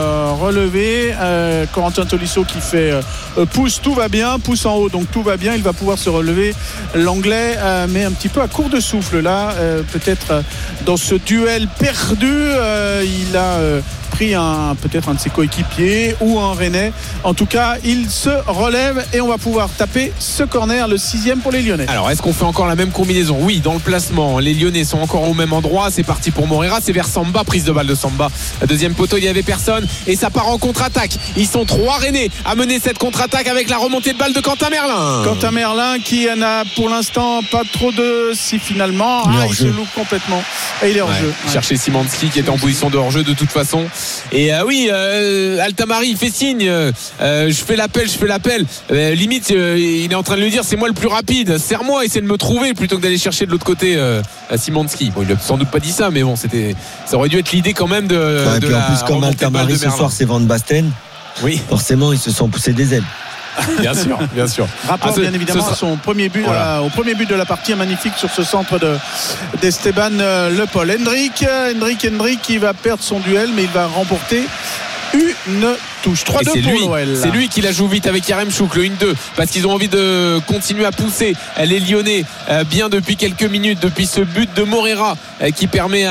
N: relever. euh, Corentin Tolisso qui fait euh, pouce, tout va bien, pouce en haut, donc tout va bien, il va pouvoir se relever. L'anglais euh, mais un petit peu à court de souffle là, euh, peut-être euh, dans ce duel perdu. euh, il a euh, pris un, peut-être un de ses coéquipiers ou un Rennais. En tout cas, il se relève et on va pouvoir taper ce corner, le sixième pour les Lyonnais.
C: Alors, est-ce qu'on fait encore la même combinaison? Oui, dans le placement, les Lyonnais sont encore au même endroit. C'est parti pour Moreira, c'est vers Samba, prise de balle de Samba. Deuxième poteau, il n'y avait personne et ça part en contre-attaque. Ils sont trois Rennais à mener cette contre-attaque avec la remontée de balle de Quentin Merlin.
N: Quentin Merlin qui n'a pour l'instant pas trop de... Si finalement, il, ah, il se loupe complètement et il est hors
C: ouais,
N: jeu.
C: Ouais. Chercher Simanski qui est en position de hors-jeu de toute façon. Et euh, oui, euh, Altamari il fait signe. Euh, je fais l'appel, je fais l'appel. Euh, limite, euh, il est en train de lui dire c'est moi le plus rapide. Serre-moi, essaie de me trouver plutôt que d'aller chercher de l'autre côté euh, Simanski. Bon, il a sans doute pas dit ça, mais bon, c'était, ça aurait dû être l'idée quand même de.
G: Ouais, et
C: de
G: puis
C: la
G: en plus, comme Altamari ce soir, c'est Van Basten.
C: Oui.
G: Forcément, ils se sont poussés des ailes.
C: Bien sûr, bien sûr.
N: Rapport ah, ce, bien évidemment sera... à son premier but, voilà. à, au premier but de la partie, magnifique sur ce centre de, d'Esteban euh, Le Paul. Hendrick, Hendrick, Hendrick qui va perdre son duel, mais il va remporter une touche. trois deux pour
C: lui,
N: l'O L.
C: C'est lui qui la joue vite avec Yaremchuk, le un deux, parce qu'ils ont envie de continuer à pousser les Lyonnais bien depuis quelques minutes, depuis ce but de Moreira qui permet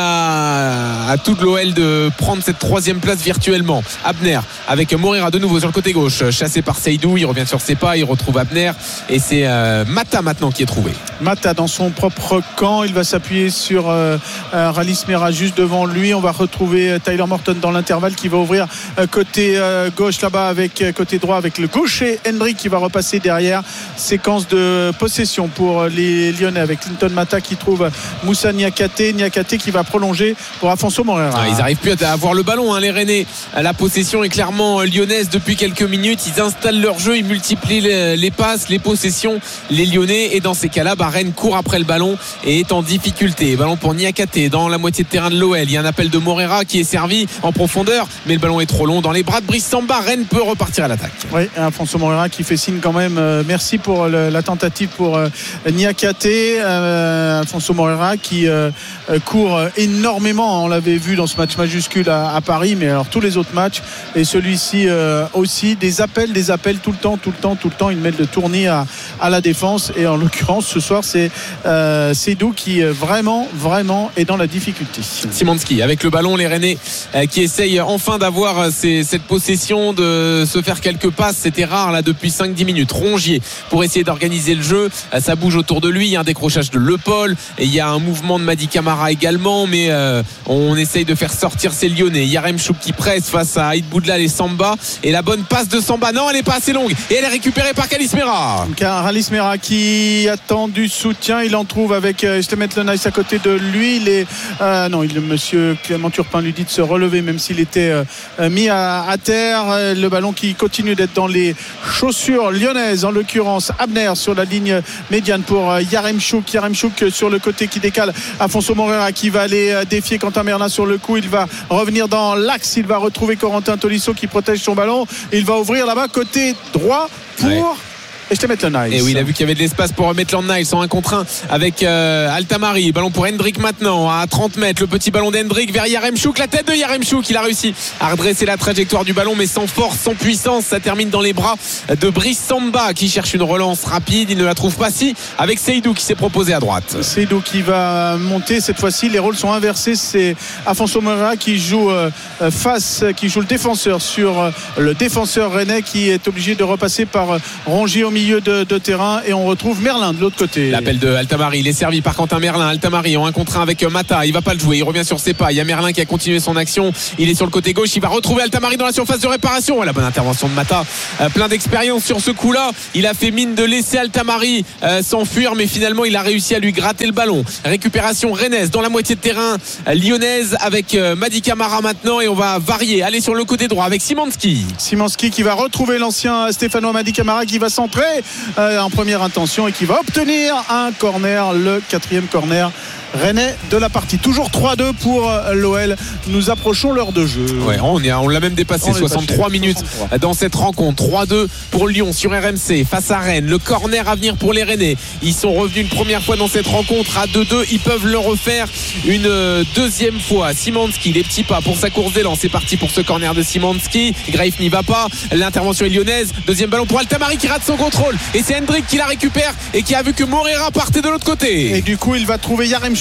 C: à, à toute l'O L de prendre cette troisième place virtuellement. Abner avec Moreira de nouveau sur le côté gauche, chassé par Seydou, il revient sur ses pas, il retrouve Abner et c'est euh, Mata maintenant qui est trouvé.
N: Mata dans son propre camp, il va s'appuyer sur euh, Ralis Mera juste devant lui. On va retrouver Tyler Morton dans l'intervalle qui va ouvrir euh, côté euh, gauche là-bas avec euh, côté droit avec le gaucher Hendrick qui va repasser derrière. Séquence de possession pour les Lyonnais avec Clinton Mata qui trouve Moussa Niakate, Niakate qui va prolonger pour Afonso Moreira.
C: Ah, ils n'arrivent plus à avoir le ballon, hein, les Rennais. La possession est clairement lyonnaise depuis quelques minutes. Ils installent leur jeu, ils multiplient les, les passes, les possessions, les Lyonnais. Et dans ces cas-là, bah, Rennes court après le ballon et est en difficulté. Ballon pour Niakate dans la moitié de terrain de l'O L. Il y a un appel de Moreira qui est servi en profondeur, mais le ballon est trop long. Dans les bras de Brice Samba, Rennes peut repartir à l'attaque.
N: Oui, Afonso Moreira qui fait signe quand même. Euh, merci pour le, la tentative pour euh, Niakate. Euh, Afonso Moreira qui euh, court énormément. On l'avait vu dans ce match majuscule à, à Paris, mais alors tous les autres matchs et celui-ci euh, aussi. Des appels, des appels tout le temps, tout le temps, tout le temps. Une mêle de tournis à, à la défense. Et en l'occurrence, ce soir, c'est euh, Seydou qui vraiment, vraiment est dans la difficulté.
C: Simanski avec le ballon, les Rennais euh, qui essayent enfin d'avoir ces, cette possession, de se faire quelques passes. C'était rare là depuis cinq dix minutes. Rongier pour essayer d'organiser le jeu. Euh, ça bouge autour de lui. Il y a un décrochage de Le Paul et il y a un mouvement de Madi Camara également, mais euh, on essaye de faire sortir ces Lyonnais. Yaremchuk qui presse face à Aïd Boudlal et Samba, et la bonne passe de Samba, non, elle n'est pas assez longue et elle est récupérée par Kalis Mera.
N: Kalis Mera qui attend du soutien, il en trouve avec euh, Stemet Lenaïs à côté de lui. Il est, euh, non, il, monsieur Clément Turpin lui dit de se relever même s'il était euh, mis à, à terre. Le ballon qui continue d'être dans les chaussures lyonnaises, en l'occurrence Abner sur la ligne médiane pour euh, Yaremchuk. Yaremchuk sur le côté qui décale Afonso Moreira qui va aller euh, défier Quentin Merlin sur le coup. Il va revenir dans l'axe, il va retrouver Corentin Tolisso qui protège son ballon. Il va ouvrir là-bas côté droit pour ouais. Et je te mets le Nice.
C: Et oui, il a vu qu'il y avait de l'espace pour remettre le Nice en un contre un avec euh, Altamari. Ballon pour Hendrick maintenant à trente mètres. Le petit ballon d'Hendrick vers Yaremchuk. La tête de Yaremchuk. Il a réussi à redresser la trajectoire du ballon, mais sans force, sans puissance. Ça termine dans les bras de Brice Samba qui cherche une relance rapide. Il ne la trouve pas si avec Seydou qui s'est proposé à droite.
N: Seydou qui va monter cette fois-ci. Les rôles sont inversés. C'est Afonso Moreira qui joue euh, face, qui joue le défenseur sur euh, le défenseur rennais qui est obligé de repasser par euh, Rongier au milieu de, de terrain, et on retrouve Merlin de l'autre côté.
C: L'appel de Altamari, il est servi par Quentin Merlin. Altamari en un contre un avec Mata, il va pas le jouer, il revient sur ses pas. Il y a Merlin qui a continué son action, il est sur le côté gauche, il va retrouver Altamari dans la surface de réparation. La bonne intervention de Mata, euh, plein d'expérience sur ce coup-là. Il a fait mine de laisser Altamari euh, s'enfuir, mais finalement il a réussi à lui gratter le ballon. Récupération rennaise dans la moitié de terrain euh, lyonnaise avec euh, Madi Camara maintenant, et on va varier, aller sur le côté droit avec Simanski.
N: Simanski qui va retrouver l'ancien Stéphanois Madi Camara qui va centrer euh, en première intention et qui va obtenir un corner, le quatrième corner rennais de la partie. Toujours trois deux pour l'O L. Nous approchons l'heure de jeu.
C: Ouais, on, est, on l'a même dépassé. On soixante-trois minutes soixante-trois dans cette rencontre. trois deux pour Lyon sur R M C face à Rennes. Le corner à venir pour les Rennais. Ils sont revenus une première fois dans cette rencontre à deux deux. Ils peuvent le refaire une deuxième fois. Simanski, les petits pas pour sa course d'élan. C'est parti pour ce corner de Simanski. Greif n'y va pas. L'intervention est lyonnaise. Deuxième ballon pour Altamari qui rate son contrôle. Et c'est Hendrick qui la récupère et qui a vu que Moreira partait de l'autre côté.
N: Et du coup, il va trouver Yaremchuk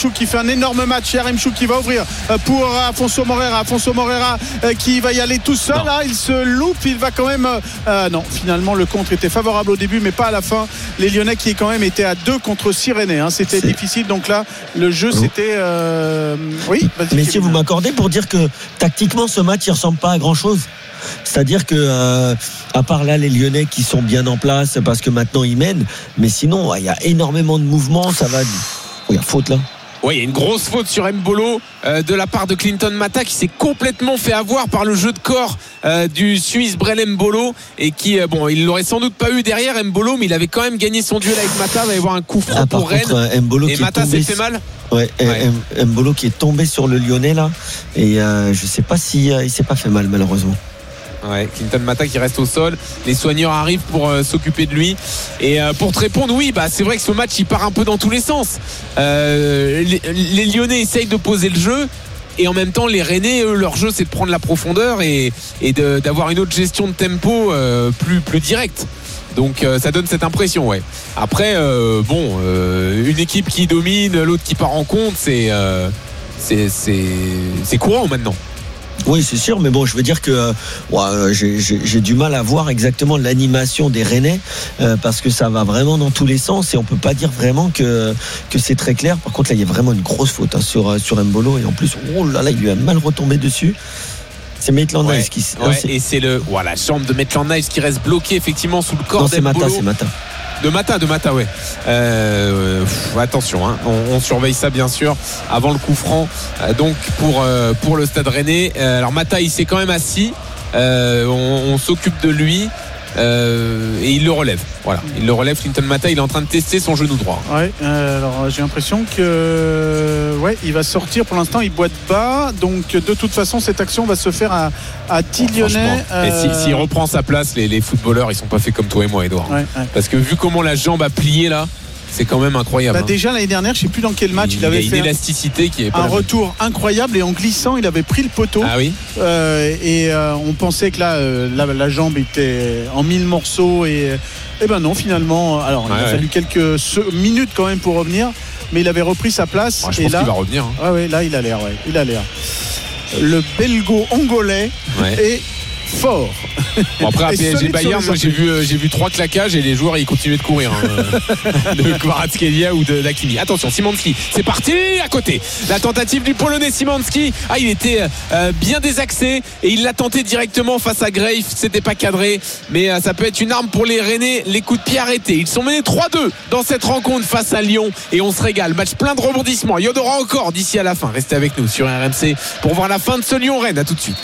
N: Yaremchuk qui fait un énorme match. Yaremchuk qui va ouvrir pour Afonso Moreira. Afonso Moreira qui va y aller tout seul. Là, il se loupe. Il va quand même. Euh, non, finalement, le contre était favorable au début, mais pas à la fin. Les Lyonnais qui quand même étaient à deux contre Cyrénais. Hein. C'était C'est... difficile. Donc là, le jeu, oh. c'était. Euh... Oui, vas-y.
G: Messieurs, vous m'accordez pour dire que tactiquement, ce match, il ne ressemble pas à grand-chose. C'est-à-dire que euh, à part là les Lyonnais qui sont bien en place parce que maintenant ils mènent, mais sinon il y a énormément de mouvements, ça va. Il y a faute là.
C: Oui, il y a une grosse faute sur Mbolo euh, de la part de Clinton Mata qui s'est complètement fait avoir par le jeu de corps euh, du Suisse Brel Mbolo et qui, euh, bon, il l'aurait sans doute pas eu derrière Mbolo, mais il avait quand même gagné son duel avec Mata. Il va y avoir un coup franc ah, pour
G: contre,
C: Rennes.
G: Mbolo
C: et Mata s'est fait mal.
G: Ouais, ouais. Mbolo qui est tombé sur le Lyonnais là, et euh, je sais pas si euh, il s'est pas fait mal malheureusement.
C: Ouais, Clinton Mata qui reste au sol. Les soigneurs arrivent pour euh, s'occuper de lui. Et euh, pour te répondre, oui, bah, c'est vrai que ce match il part un peu dans tous les sens. Euh, les, les Lyonnais essayent de poser le jeu. Et en même temps, les Rennais, eux, leur jeu, c'est de prendre la profondeur et, et de, d'avoir une autre gestion de tempo euh, plus, plus directe. Donc euh, ça donne cette impression, ouais. Après, euh, bon, euh, une équipe qui domine, l'autre qui part en compte, c'est, euh, c'est, c'est, c'est courant maintenant.
G: Oui, c'est sûr, mais bon, je veux dire que euh, ouais, j'ai, j'ai, j'ai du mal à voir exactement l'animation des Rennais euh, parce que ça va vraiment dans tous les sens et on peut pas dire vraiment que que c'est très clair. Par contre, là, il y a vraiment une grosse faute hein, sur sur Mbolo et en plus, oh là là, il lui a mal retombé dessus. C'est Maitland Nice
C: ouais,
G: qui.
C: Ouais, non, c'est... Et c'est le voilà, jambe de Maitland Nice qui reste bloqué effectivement sous le corps
G: non, c'est
C: d'Mbolo.
G: Mata, c'est Mata.
C: De Mata, de Mata, ouais. Euh, pff, attention, hein, on, on surveille ça bien sûr avant le coup franc. Euh, donc pour euh, pour le Stade Rennais. Euh, alors Mata, il s'est quand même assis. Euh, on, on s'occupe de lui. Euh, et il le relève. Voilà, il le relève. Clinton Mata, il est en train de tester son genou droit.
N: Ouais. Euh, alors j'ai l'impression que ouais, il va sortir. Pour l'instant, il boite bas. Donc de toute façon, cette action va se faire à à dix Lyonnais.
C: Euh... Et s'il si, si reprend sa place, les, les footballeurs, ils sont pas faits comme toi et moi, Edouard.
N: Ouais, ouais.
C: Parce que vu comment la jambe a plié là. C'est quand même incroyable.
N: Bah déjà l'année dernière, je ne sais plus dans quel match il, il avait
C: fait
N: une
C: élasticité qui est pas
N: un retour incroyable et en glissant, il avait pris le poteau.
C: Ah oui.
N: Euh, et euh, on pensait que là, euh, la, la jambe était en mille morceaux et, et ben non finalement. Alors il ouais, a ouais. fallu quelques minutes quand même pour revenir, mais il avait repris sa place.
C: Ouais, je
N: et
C: pense
N: là,
C: qu'il va revenir. Hein.
N: Ouais, ouais, là il a l'air. Ouais, il a l'air. Le belgo-angolais ouais. est fort.
C: Bon, après à P S G Bayern, moi j'ai vu euh, j'ai vu trois claquages et les joueurs ils continuaient de courir hein, de Kvaratskhelia ou de Hakimi. Attention, Szymanski, c'est parti à côté. La tentative du Polonais Szymanski. Ah, il était euh, bien désaxé et il l'a tenté directement face à Grave. C'était pas cadré, mais euh, ça peut être une arme pour les Rennais. Les coups de pied arrêtés. Ils sont menés trois deux dans cette rencontre face à Lyon et on se régale. Match plein de rebondissements. Il y en aura encore d'ici à la fin. Restez avec nous sur R M C pour voir la fin de ce Lyon-Rennes. À tout de suite.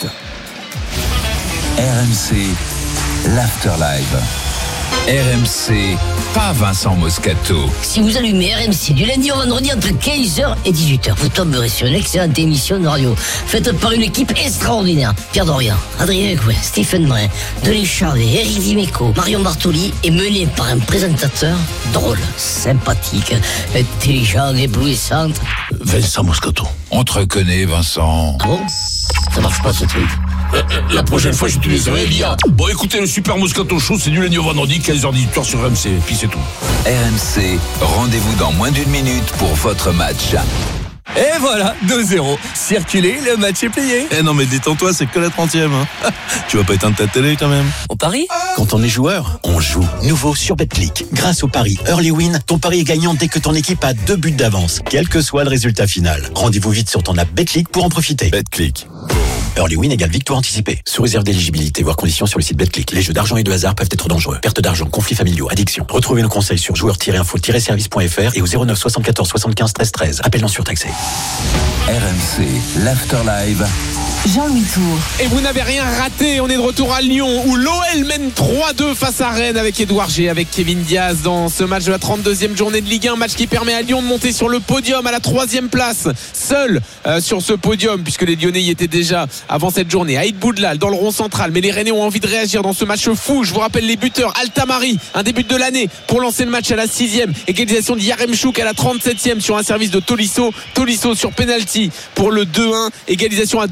A: R M C, l'Afterlife. R M C, pas Vincent Moscato.
O: Si vous allumez R M C du lundi au vendredi entre quinze heures et dix-huit heures, vous tomberez sur une excellente émission de radio faite par une équipe extraordinaire. Pierre Dorian, Adrien Gouin, Stephen Brun, Denis Charvet, Eric Dimeco, Marion Bartoli est menée par un présentateur drôle, sympathique, intelligent, éblouissant.
D: Vincent Moscato.
A: On te reconnaît, Vincent.
O: Ah bon? Ça marche pas ce truc.
D: Euh, euh, la prochaine fois, j'utiliserai l'I A. Bon, écoutez, le Super Moscato Show, c'est du lundi au vendredi, quinze heures dix-huit heures sur R M C. Puis c'est tout.
A: R M C, rendez-vous dans moins d'une minute pour votre match.
P: Et voilà, deux zéro. Circulez, le match est plié.
Q: Eh non mais détends-toi, c'est que la trentième. Hein. Tu vas pas éteindre ta télé quand même.
P: On parie ?
K: Quand on est joueur, on joue. Nouveau sur Betclic. Grâce au pari Early Win, ton pari est gagnant dès que ton équipe a deux buts d'avance, quel que soit le résultat final. Rendez-vous vite sur ton app Betclic pour en profiter.
Q: Betclic.
K: Early Win égale victoire anticipée. Sous réserve d'éligibilité, voire conditions sur le site Betclic. Les jeux d'argent et de hasard peuvent être dangereux. Perte d'argent, conflits familiaux, addiction. Retrouvez nos conseils sur joueurs tiret info tiret service point f r et au zéro neuf soixante-quatorze soixante-quinze treize treize. Appel non surtaxé.
A: R M C, l'Afterlife.
B: Jean-Louis Tour.
C: Et vous n'avez rien raté, on est de retour à Lyon où l'O L mène trois deux face à Rennes avec Edouard G, avec Kevin Diaz dans ce match de la trente-deuxième journée de Ligue un, match qui permet à Lyon de monter sur le podium à la troisième place, seul euh, sur ce podium puisque les Lyonnais y étaient déjà avant cette journée. Aïd Boudlal dans le rond central, mais les Rennais ont envie de réagir dans ce match fou. Je vous rappelle les buteurs: Altamari, un début de l'année pour lancer le match à la sixième, égalisation de Yaremchuk à la trente-septième sur un service de Tolisso, Tolisso sur penalty pour le deux un, égalisation à deux deux des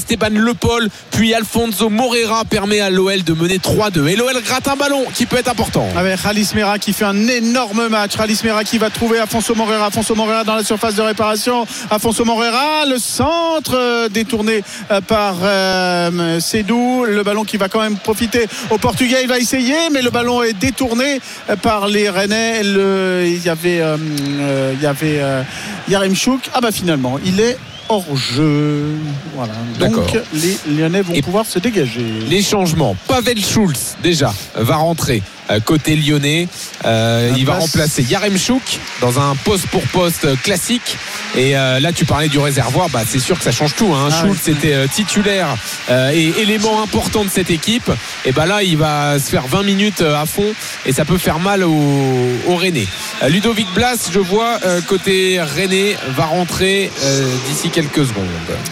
C: Esteban Le Paul, puis Alfonso Morera permet à l'O L de mener trois deux. Et l'O L gratte un ballon qui peut être important.
N: Avec Ralis Mera qui fait un énorme match. Ralis Mera qui va trouver Afonso Morera. Afonso Morera dans la surface de réparation. Afonso Morera, le centre euh, détourné euh, par euh, Sédou. Le ballon qui va quand même profiter au Portugais. Il va essayer, mais le ballon est détourné euh, par les Rennais. Le, il y avait, euh, euh, il y avait euh, Yaremchuk. Ah bah finalement, il est hors jeu. Voilà.
C: D'accord.
N: Donc les Lyonnais vont
C: Et
N: pouvoir se dégager.
C: Les changements. Pavel Schulz déjà va rentrer euh, côté lyonnais. Euh, il va
N: place.
C: remplacer Yaremchuk dans un poste pour poste classique. Et euh, là, tu parlais du réservoir. Bah, c'est sûr que ça change tout. Hein.
N: Ah,
C: Schulz
N: oui.
C: était euh, titulaire euh, et élément important de cette équipe. Et bah là, il va se faire vingt minutes euh, à fond et ça peut faire mal au, au Rennais. Euh, Ludovic Blas, je vois euh, côté Rennais va rentrer euh, d'ici quelques secondes.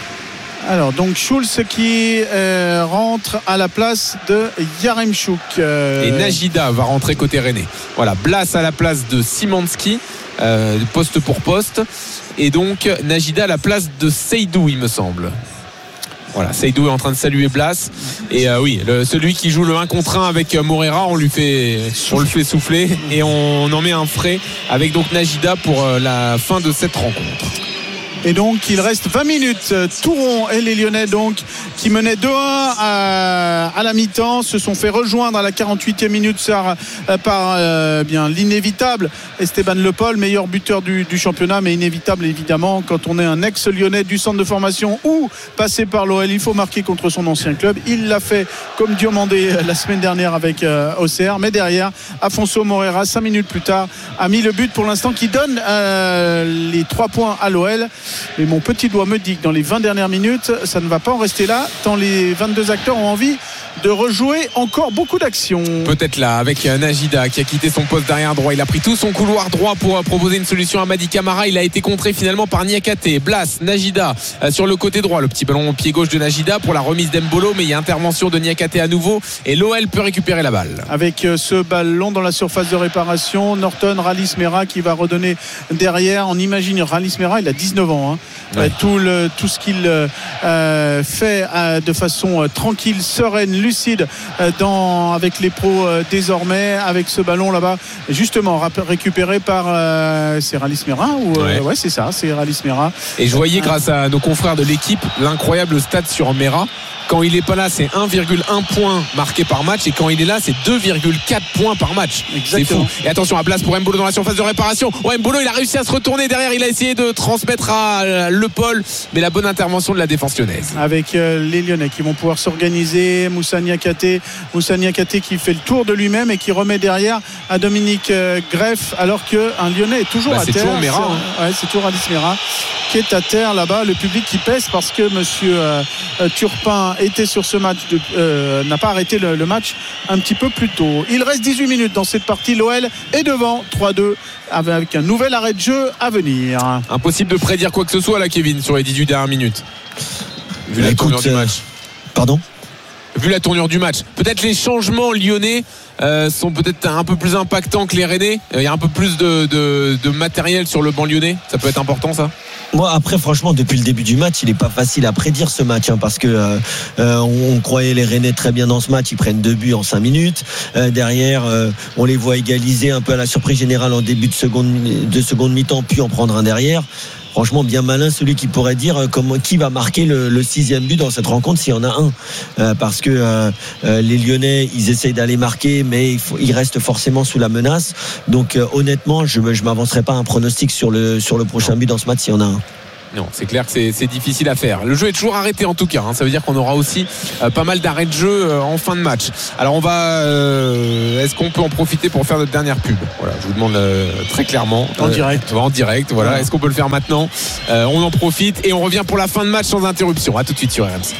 N: Alors donc Schulz qui euh, rentre à la place de Yaremchuk euh...
C: et Najida va rentrer côté Rennais. Voilà, Blas à la place de Szymanski, euh, poste pour poste, et donc Najida à la place de Seydou, il me semble. Voilà, Seydou est en train de saluer Blas. Et euh, oui, le, celui qui joue le un contre un avec Morera, on lui fait, on le fait souffler et on, on en met un frais avec donc Najida pour euh, la fin de cette rencontre.
N: Et donc il reste vingt minutes. Touron et les Lyonnais donc qui menaient deux un à, à la mi-temps se sont fait rejoindre à la quarante-huitième minute par, par euh, bien l'inévitable Esteban Le Paul, meilleur buteur du, du championnat, mais inévitable évidemment quand on est un ex-lyonnais du centre de formation ou passé par l'O L, il faut marquer contre son ancien club. Il l'a fait comme Diomandé la semaine dernière avec euh, O C R, mais derrière Afonso Morera cinq minutes plus tard a mis le but pour l'instant qui donne euh, les trois points à l'O L. Mais mon petit doigt me dit que dans les vingt dernières minutes, ça ne va pas en rester là, tant les vingt-deux acteurs ont envie de rejouer encore beaucoup d'actions.
C: Peut-être là, avec Najida qui a quitté son poste d'arrière droit. Il a pris tout son couloir droit pour proposer une solution à Madi Camara. Il a été contré finalement par Niakate. Blas, Najida euh, sur le côté droit. Le petit ballon au pied gauche de Najida pour la remise d'Embolo, mais il y a intervention de Niakate à nouveau et l'O L peut récupérer la balle.
N: Avec euh, ce ballon dans la surface de réparation, Norton, Ralis Mera qui va redonner derrière. On imagine Ralis Mera, il a dix-neuf ans. Hein. Ouais. Euh, tout, le, tout ce qu'il euh, fait euh, de façon euh, tranquille, sereine, lucide euh, dans, avec les pros euh, désormais, avec ce ballon là-bas justement rap- récupéré par euh, c'est Ralis Mera ou euh, ouais. ouais c'est ça, c'est Ralis Mera.
C: Et je voyais euh, grâce à nos confrères de l'équipe l'incroyable stat sur Mera. Quand il n'est pas là, c'est un virgule un point marqué par match, et quand il est là, c'est deux virgule quatre points par match.
N: Exactement.
C: C'est fou. Et attention à place pour Mbolo dans la surface de réparation. Ouais, Mbolo, il a réussi à se retourner derrière, il a essayé de transmettre à Le Paul, mais la bonne intervention de la défense lyonnaise.
N: Avec euh, les Lyonnais qui vont pouvoir s'organiser. Moussa Niakate, Moussa Niakate qui fait le tour de lui-même et qui remet derrière à Dominique euh, Greff, alors qu'un Lyonnais est toujours
C: bah,
N: à
C: c'est
N: terre.
C: Toujours Mera,
N: c'est, hein. ouais, c'est toujours Alice Mera qui est à terre là-bas. Le public qui pèse parce que monsieur euh, euh, Turpin était sur ce match de, euh, n'a pas arrêté le, le match un petit peu plus tôt. Il reste dix-huit minutes dans cette partie. L'O L est devant trois deux avec un nouvel arrêt de jeu à venir.
C: Impossible de prédire quoi que ce soit là, Kevin, sur les dix-huit dernières minutes vu la tournure du match.
G: Pardon
C: vu la tournure du match, peut-être les changements lyonnais euh, sont peut-être un peu plus impactants que les Rennais. Il y a un peu plus de, de, de matériel sur le banc lyonnais. Ça peut être important, ça.
G: Moi, après, franchement, depuis le début du match, il n'est pas facile à prédire ce match, hein, parce que euh, euh, on, on croyait les Rennais très bien dans ce match. Ils prennent deux buts en cinq minutes. Euh, derrière, euh, on les voit égaliser un peu à la surprise générale en début de seconde, de seconde mi-temps, puis en prendre un derrière. Franchement, bien malin celui qui pourrait dire euh, comment, qui va marquer le, le sixième but dans cette rencontre s'il y en a un. Euh, parce que euh, euh, les Lyonnais, ils essayent d'aller marquer, mais il faut, ils restent forcément sous la menace. Donc euh, honnêtement, je ne m'avancerai pas un pronostic sur le, sur le prochain but dans ce match s'il y en a un.
C: Non, c'est clair que c'est, c'est difficile à faire. Le jeu est toujours arrêté en tout cas, hein. Ça veut dire qu'on aura aussi euh, pas mal d'arrêts de jeu euh, en fin de match. Alors on va euh, est-ce qu'on peut en profiter pour faire notre dernière pub? Voilà, je vous demande euh, très clairement.
N: En euh, direct.
C: En direct, voilà. Ouais. Est-ce qu'on peut le faire maintenant? euh, On en profite et on revient pour la fin de match sans interruption. À tout de suite sur R M C.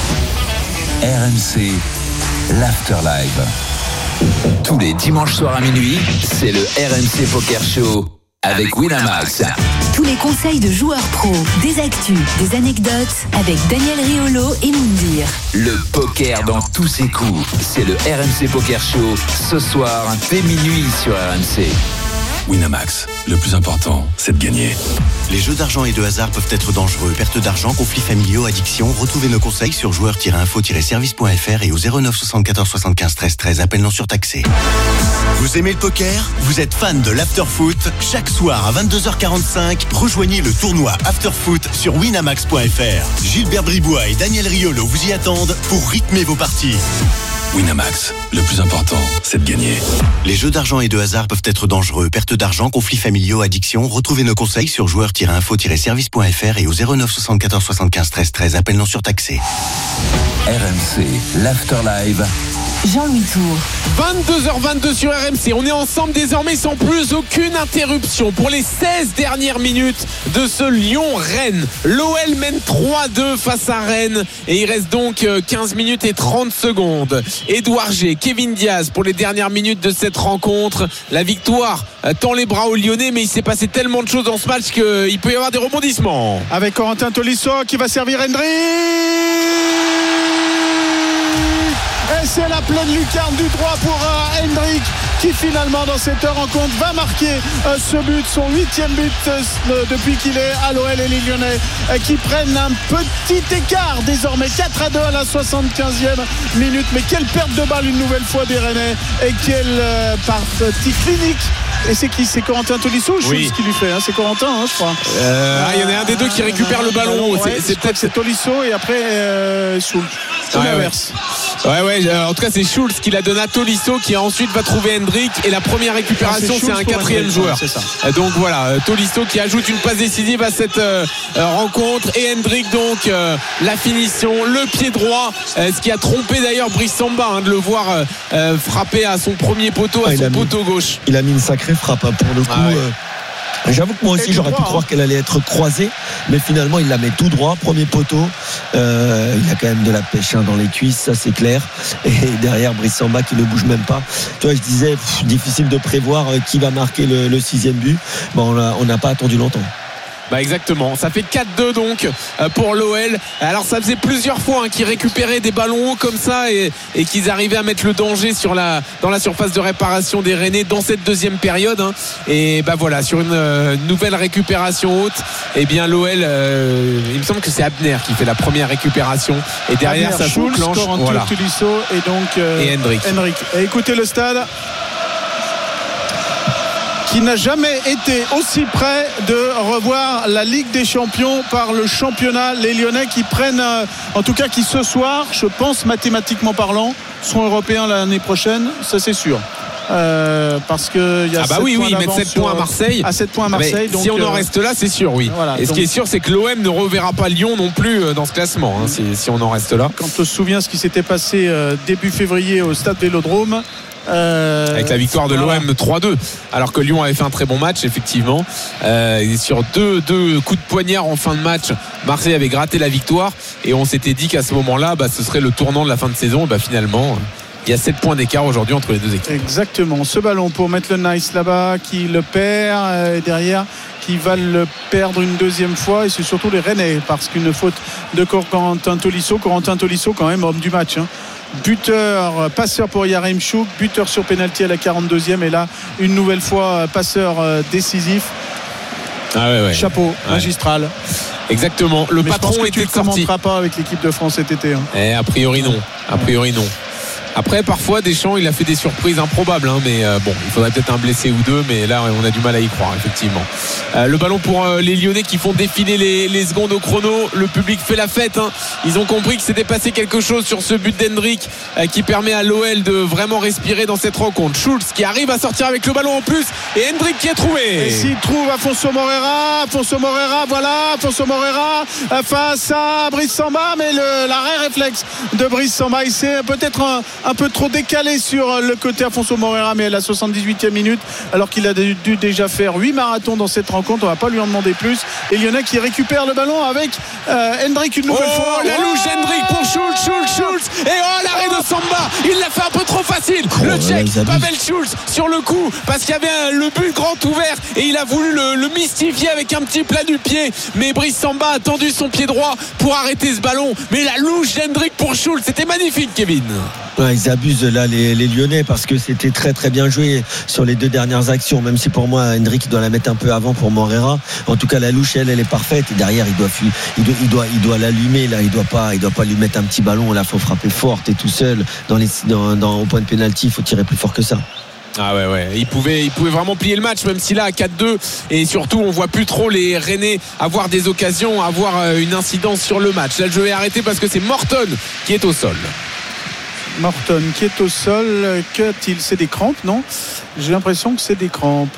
A: R M C, l'Afterlive. Tous les dimanches soirs à minuit, c'est le R M C Poker Show avec Winamax.
B: Tous les conseils de joueurs pros, des actus, des anecdotes avec Daniel Riolo et Moundir.
A: Le poker dans tous ses coups, c'est le R M C Poker Show ce soir dès minuit sur R M C.
D: Winamax, le plus important, c'est de gagner.
E: Les jeux d'argent et de hasard peuvent être dangereux. Perte d'argent, conflits familiaux, addiction. Retrouvez nos conseils sur joueurs tiret info tiret service point f r et au zéro neuf soixante-quatorze soixante-quinze treize treize. Appel non surtaxé. Vous aimez le poker ? Vous êtes fan de l'afterfoot ? Chaque soir à vingt-deux heures quarante-cinq, rejoignez le tournoi Afterfoot sur winamax point f r. Gilbert Bribois et Daniel Riolo vous y attendent pour rythmer vos parties.
D: Winamax, le plus important, c'est de gagner.
E: Les jeux d'argent et de hasard peuvent être dangereux. Perte d'argent, conflits familiaux, addiction. Retrouvez nos conseils sur joueurs tiret info tiret service point f r et au zéro neuf soixante-quatorze soixante-quinze treize treize. Appel non surtaxé.
A: R M C, l'Afterlive.
B: Jean-Louis Tour.
C: vingt-deux heures vingt-deux sur R M C. On est ensemble désormais sans plus aucune interruption pour les seize dernières minutes de ce Lyon-Rennes. L'O L mène trois deux face à Rennes et il reste donc quinze minutes et trente secondes. Édouard G, Kevin Diaz pour les dernières minutes de cette rencontre. La victoire tend les bras aux Lyonnais, mais il s'est passé tellement de choses dans ce match qu'il peut y avoir des rebondissements.
N: Avec Corentin Tolisso qui va servir Hendry. Et c'est la pleine lucarne du droit pour euh, Hendrick qui finalement dans cette rencontre va marquer euh, ce but, son huitième but euh, depuis qu'il est à l'O L, et les Lyonnais euh, qui prennent un petit écart désormais quatre à deux à la soixante-quinzième minute. Mais quelle perte de balle une nouvelle fois des Rennais et quelle euh, partie clinique. Et c'est qui ? C'est Corentin Tolisso ou Schultz oui. qui lui fait hein c'est Corentin hein, je crois.
C: Euh, ah, il y en a un des deux qui récupère le ballon.
N: Ouais,
C: c'est, c'est peut-être
N: c'est Tolisso et après euh, Schultz. C'est
C: ouais,
N: l'inverse.
C: Ouais ouais. En tout cas c'est Schultz qui la donne à Tolisso qui ensuite va trouver Hendrick et la première récupération ah, c'est, c'est un quatrième Hendrick, joueur. C'est ça. Donc voilà Tolisso qui ajoute une passe décisive à cette euh, rencontre et Hendrick donc euh, la finition, le pied droit, euh, ce qui a trompé d'ailleurs Brice Samba hein, de le voir euh, frapper à son premier poteau, à ah, son poteau mis, gauche.
G: Il a mis une sacrée frappe hein, pour le coup. Ah ouais. euh... J'avoue que moi aussi j'aurais droit, pu croire hein. qu'elle allait être croisée, mais finalement il la met tout droit, premier poteau. Euh, il a quand même de la pêche hein, dans les cuisses, ça c'est clair. Et derrière Brice Samba qui ne bouge même pas. Tu vois, je disais pff, difficile de prévoir qui va marquer le, le sixième but. Bon, on n'a pas attendu longtemps.
C: Bah exactement, ça fait quatre deux donc pour l'O L. Alors ça faisait plusieurs fois hein, qu'ils récupéraient des ballons hauts comme ça et, et qu'ils arrivaient à mettre le danger sur la, dans la surface de réparation des Rennais dans cette deuxième période hein. Et bah voilà, sur une euh, nouvelle récupération haute, et eh bien l'O L euh, il me semble que c'est Abner qui fait la première récupération et derrière
N: Abner,
C: ça
N: Schultz,
C: se clenche
N: voilà. Tolisso et donc euh,
C: et Hendrick.
N: Hendrick. Et écoutez le stade qui n'a jamais été aussi près de revoir la Ligue des Champions par le championnat. Les Lyonnais qui prennent, en tout cas qui ce soir, je pense mathématiquement parlant, seront européens l'année prochaine, ça c'est sûr. Euh, parce que il y a
C: ah bah oui oui ils mettent sept points à Marseille
N: à sept points à Marseille
C: donc si on en reste là c'est sûr oui voilà, et ce donc, qui est sûr c'est que l'O M ne reverra pas Lyon non plus dans ce classement hein, si, si on en reste là.
N: Quand on se souvient ce qui s'était passé euh, début février au stade Vélodrome
C: Euh, avec la victoire de l'O M trois deux alors que Lyon avait fait un très bon match effectivement euh, et sur deux, deux coups de poignard en fin de match Marseille avait gratté la victoire et on s'était dit qu'à ce moment là bah, ce serait le tournant de la fin de saison. Bah, finalement il y a sept points d'écart aujourd'hui entre les deux équipes.
N: Exactement, ce ballon pour Maitland Nice là-bas qui le perd et derrière qui va le perdre une deuxième fois et c'est surtout les Rennais parce qu'une faute de Corentin Tolisso Corentin Tolisso quand même homme du match hein. Buteur, passeur pour Yaremchuk, buteur sur pénalty à la quarante-deuxième et là une nouvelle fois passeur décisif.
C: Ah ouais, ouais.
N: Chapeau,
C: ouais.
N: Magistral.
C: Exactement. Le
N: Mais
C: patron
N: je pense que
C: était
N: tu ne
C: sorti.
N: commenteras pas avec l'équipe de France cet été. Hein.
C: Eh, a priori non. A priori non. Après, parfois, Deschamps, il a fait des surprises improbables, hein, mais euh, bon, il faudrait peut-être un blessé ou deux, mais là, on a du mal à y croire, effectivement. Euh, le ballon pour euh, les Lyonnais qui font défiler les, les secondes au chrono. Le public fait la fête. Hein. Ils ont compris que s'était passé quelque chose sur ce but d'Hendrick euh, qui permet à l'O L de vraiment respirer dans cette rencontre. Schultz qui arrive à sortir avec le ballon en plus et Hendrick qui est trouvé.
N: Et s'il trouve Afonso Moreira, Afonso Moreira, voilà, Afonso Moreira euh, face à Brice Samba, mais le, l'arrêt réflexe de Brice Samba, il s'est peut-être un, un peu trop décalé sur le côté Afonso Moreira, mais à la soixante-dix-huitième minute, alors qu'il a dû déjà faire huit marathons dans cette rencontre, on va pas lui en demander plus. Et Lyonnais qui récupère le ballon avec euh, Hendrick une nouvelle
C: oh,
N: fois.
C: La louche oh Hendrick pour Schultz, Schultz, Schultz. Et oh l'arrêt de Samba, il l'a fait un peu trop facile. Oh, le Tchèque, Pavel Schultz sur le coup, parce qu'il y avait un, le but grand ouvert et il a voulu le, le mystifier avec un petit plat du pied. Mais Brice Samba a tendu son pied droit pour arrêter ce ballon. Mais la louche d'Hendrick pour Schultz, c'était magnifique, Kevin.
G: Ouais, ils abusent là les, les Lyonnais parce que c'était très très bien joué sur les deux dernières actions, même si pour moi Hendrick doit la mettre un peu avant pour Morera. En tout cas la louche elle, elle est parfaite et derrière il doit il doit il doit, il doit l'allumer là, il doit pas il doit pas lui mettre un petit ballon là, faut frapper fort et tout seul dans les dans, dans au point de pénalty, il faut tirer plus fort que ça.
C: Ah ouais ouais, il pouvait, il pouvait vraiment plier le match, même si là à quatre deux, et surtout on voit plus trop les Rennais avoir des occasions, avoir une incidence sur le match. Là je vais arrêter parce que c'est Morton qui est au sol.
N: Morton qui est au sol, qu'a-t-il? C'est des crampes, non? J'ai l'impression que c'est des crampes.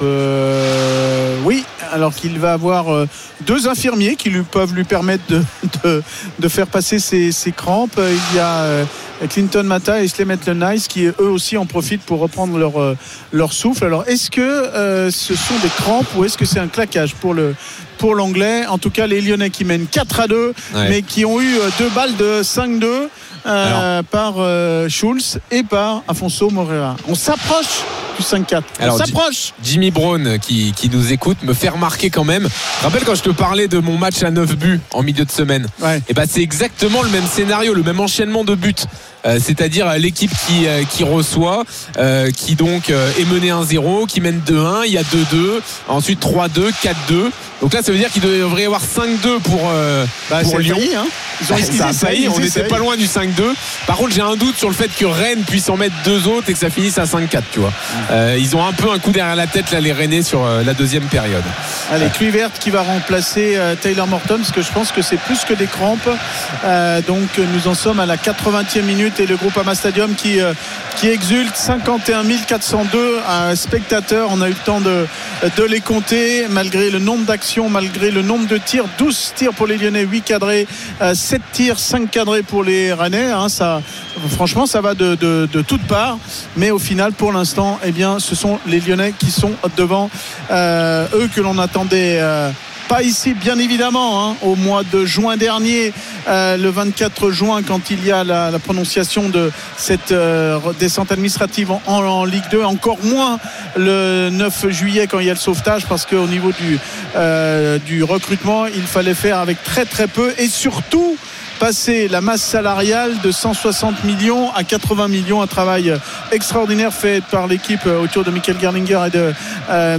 N: Euh, oui, alors qu'il va avoir euh, deux infirmiers qui lui peuvent lui permettre de, de, de faire passer ces, ces crampes. Il y a euh, Clinton Mata et Slemet Nice qui eux aussi en profitent pour reprendre leur, euh, leur souffle. Alors est-ce que euh, ce sont des crampes ou est-ce que c'est un claquage pour le pour l'anglais? En tout cas les Lyonnais qui mènent quatre à deux, ouais. mais qui ont eu deux balles de cinq deux. Euh, par euh, Schulz et par Afonso Morera. On s'approche du cinq quatre. On
C: Alors,
N: s'approche.
C: Jimmy Brown qui, qui nous écoute me fait remarquer quand même. Rappelle quand je te parlais de mon match à neuf buts en milieu de semaine.
N: Ouais.
C: Et ben c'est exactement le même scénario, le même enchaînement de buts. Euh, c'est-à-dire l'équipe qui, euh, qui reçoit, euh, qui donc euh, est menée un zéro, qui mène deux un, il y a deux deux, ensuite trois deux, quatre deux. Donc là ça veut dire qu'il devrait y avoir cinq deux pour, euh,
N: bah,
C: pour Lyon.
N: Failli, hein. Ils ont
C: ça a failli, on n'était pas loin du cinq deux. Par contre j'ai un doute sur le fait que Rennes puisse en mettre deux autres et que ça finisse à cinq quatre, tu vois. Euh, ils ont un peu un coup derrière la tête là les Rennais sur euh, la deuxième période.
N: Allez, Kluivert qui va remplacer euh, Taylor Morton parce que je pense que c'est plus que des crampes. Euh, donc nous en sommes à la quatre-vingtième minute et le Groupama Stadium qui, euh, qui exulte. Cinquante et un mille quatre cent deux euh, spectateurs. On a eu le temps de, de les compter malgré le nombre d'actions, malgré le nombre de tirs. douze tirs pour les Lyonnais, huit cadrés, euh, sept tirs, cinq cadrés pour les Rennais. Hein, ça, franchement ça va de, de, de toutes parts, mais au final pour l'instant eh bien, ce sont les Lyonnais qui sont devant, euh, eux que l'on attendait euh, pas ici bien évidemment, hein, au mois de juin dernier, euh, le vingt-quatre juin, quand il y a la, la prononciation de cette euh, descente administrative en, en, en Ligue deux, encore moins le neuf juillet quand il y a le sauvetage, parce qu'au niveau du, euh, du recrutement il fallait faire avec très très peu et surtout passer la masse salariale de cent soixante millions à quatre-vingts millions, un travail extraordinaire fait par l'équipe autour de Michael Gerlinger et de, euh,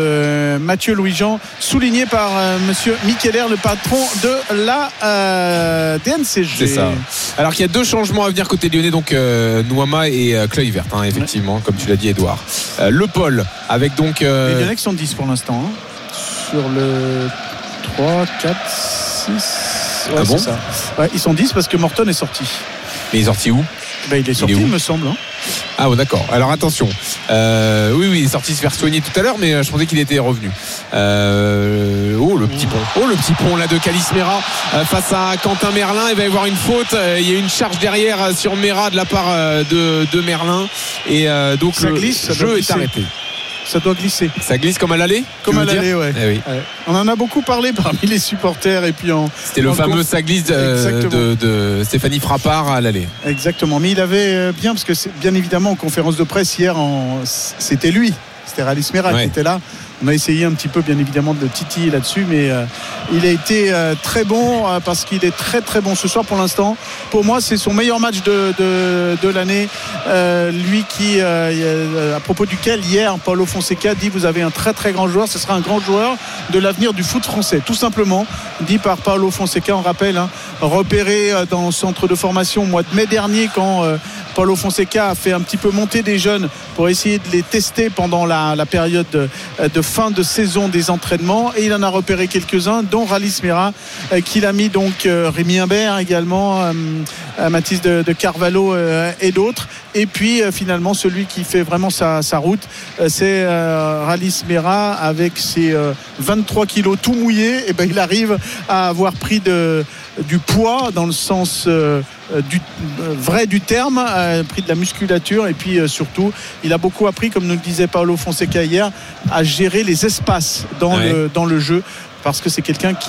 N: de Mathieu Louis-Jean, souligné par euh, monsieur Mikeler, le patron de la euh, D N C G.
C: C'est ça. Alors qu'il y a deux changements à venir côté lyonnais, donc euh, Nouama et euh, Kluivert, hein, effectivement, ouais. Comme tu l'as dit Edouard. Euh, le Paul avec donc euh...
N: les Lyonnais qui sont dix pour l'instant, hein, sur le trois, quatre, six. Ouais,
C: ah bon
N: c'est ça. Ouais, ils sont dix parce que Morton est sorti.
C: Mais il est sorti où?
N: Ben, il est sorti, il, il me semble. Hein.
C: Ah bon, d'accord. Alors attention. Euh, oui, oui, il est sorti se faire soigner tout à l'heure, mais je pensais qu'il était revenu. Euh, oh, le petit pont. Oh, le petit pont là de Calis Mera euh, face à Quentin Merlin. Il va y avoir une faute. Euh, il y a une charge derrière euh, sur Mera de la part euh, de, de Merlin. Et euh, donc
N: ça
C: le
N: glisse,
C: jeu est arrêté.
N: Ça doit glisser.
C: Ça glisse comme à l'aller?
N: Comme à l'aller, ouais.
C: Eh oui.
N: ouais. On en a beaucoup parlé parmi les supporters et puis en.
C: C'était le fameux conf... ça glisse de, de, de Stéphanie Frappard à l'aller.
N: Exactement. Mais il avait bien, parce que c'est bien évidemment en conférence de presse hier, en... c'était lui, c'était Ralis Mera ouais. qui était là. On a essayé un petit peu bien évidemment de le titiller là-dessus, mais euh, il a été euh, très bon euh, parce qu'il est très très bon ce soir pour l'instant. Pour moi c'est son meilleur match de, de, de l'année, euh, lui qui euh, à propos duquel hier Paulo Fonseca dit vous avez un très très grand joueur, ce sera un grand joueur de l'avenir du foot français, tout simplement dit par Paulo Fonseca. On rappelle, hein, repéré dans le centre de formation au mois de mai dernier quand euh, Paulo Fonseca a fait un petit peu monter des jeunes pour essayer de les tester pendant la, la période de, de fin de saison des entraînements, et il en a repéré quelques-uns dont Ralis Mera euh, qu'il a mis donc euh, Rémi Imbert également, euh, euh, Mathis de, de Carvalho euh, et d'autres, et puis euh, finalement celui qui fait vraiment sa, sa route euh, c'est euh, Ralis Mera avec ses euh, vingt-trois kilos tout mouillés. Et ben il arrive à avoir pris de, du poids dans le sens euh, du euh, vrai du terme, a pris de la musculature, et puis euh, surtout il a beaucoup appris, comme nous le disait Paulo Fonseca hier, à gérer les espaces dans, ouais. le, dans le jeu, parce que c'est quelqu'un qui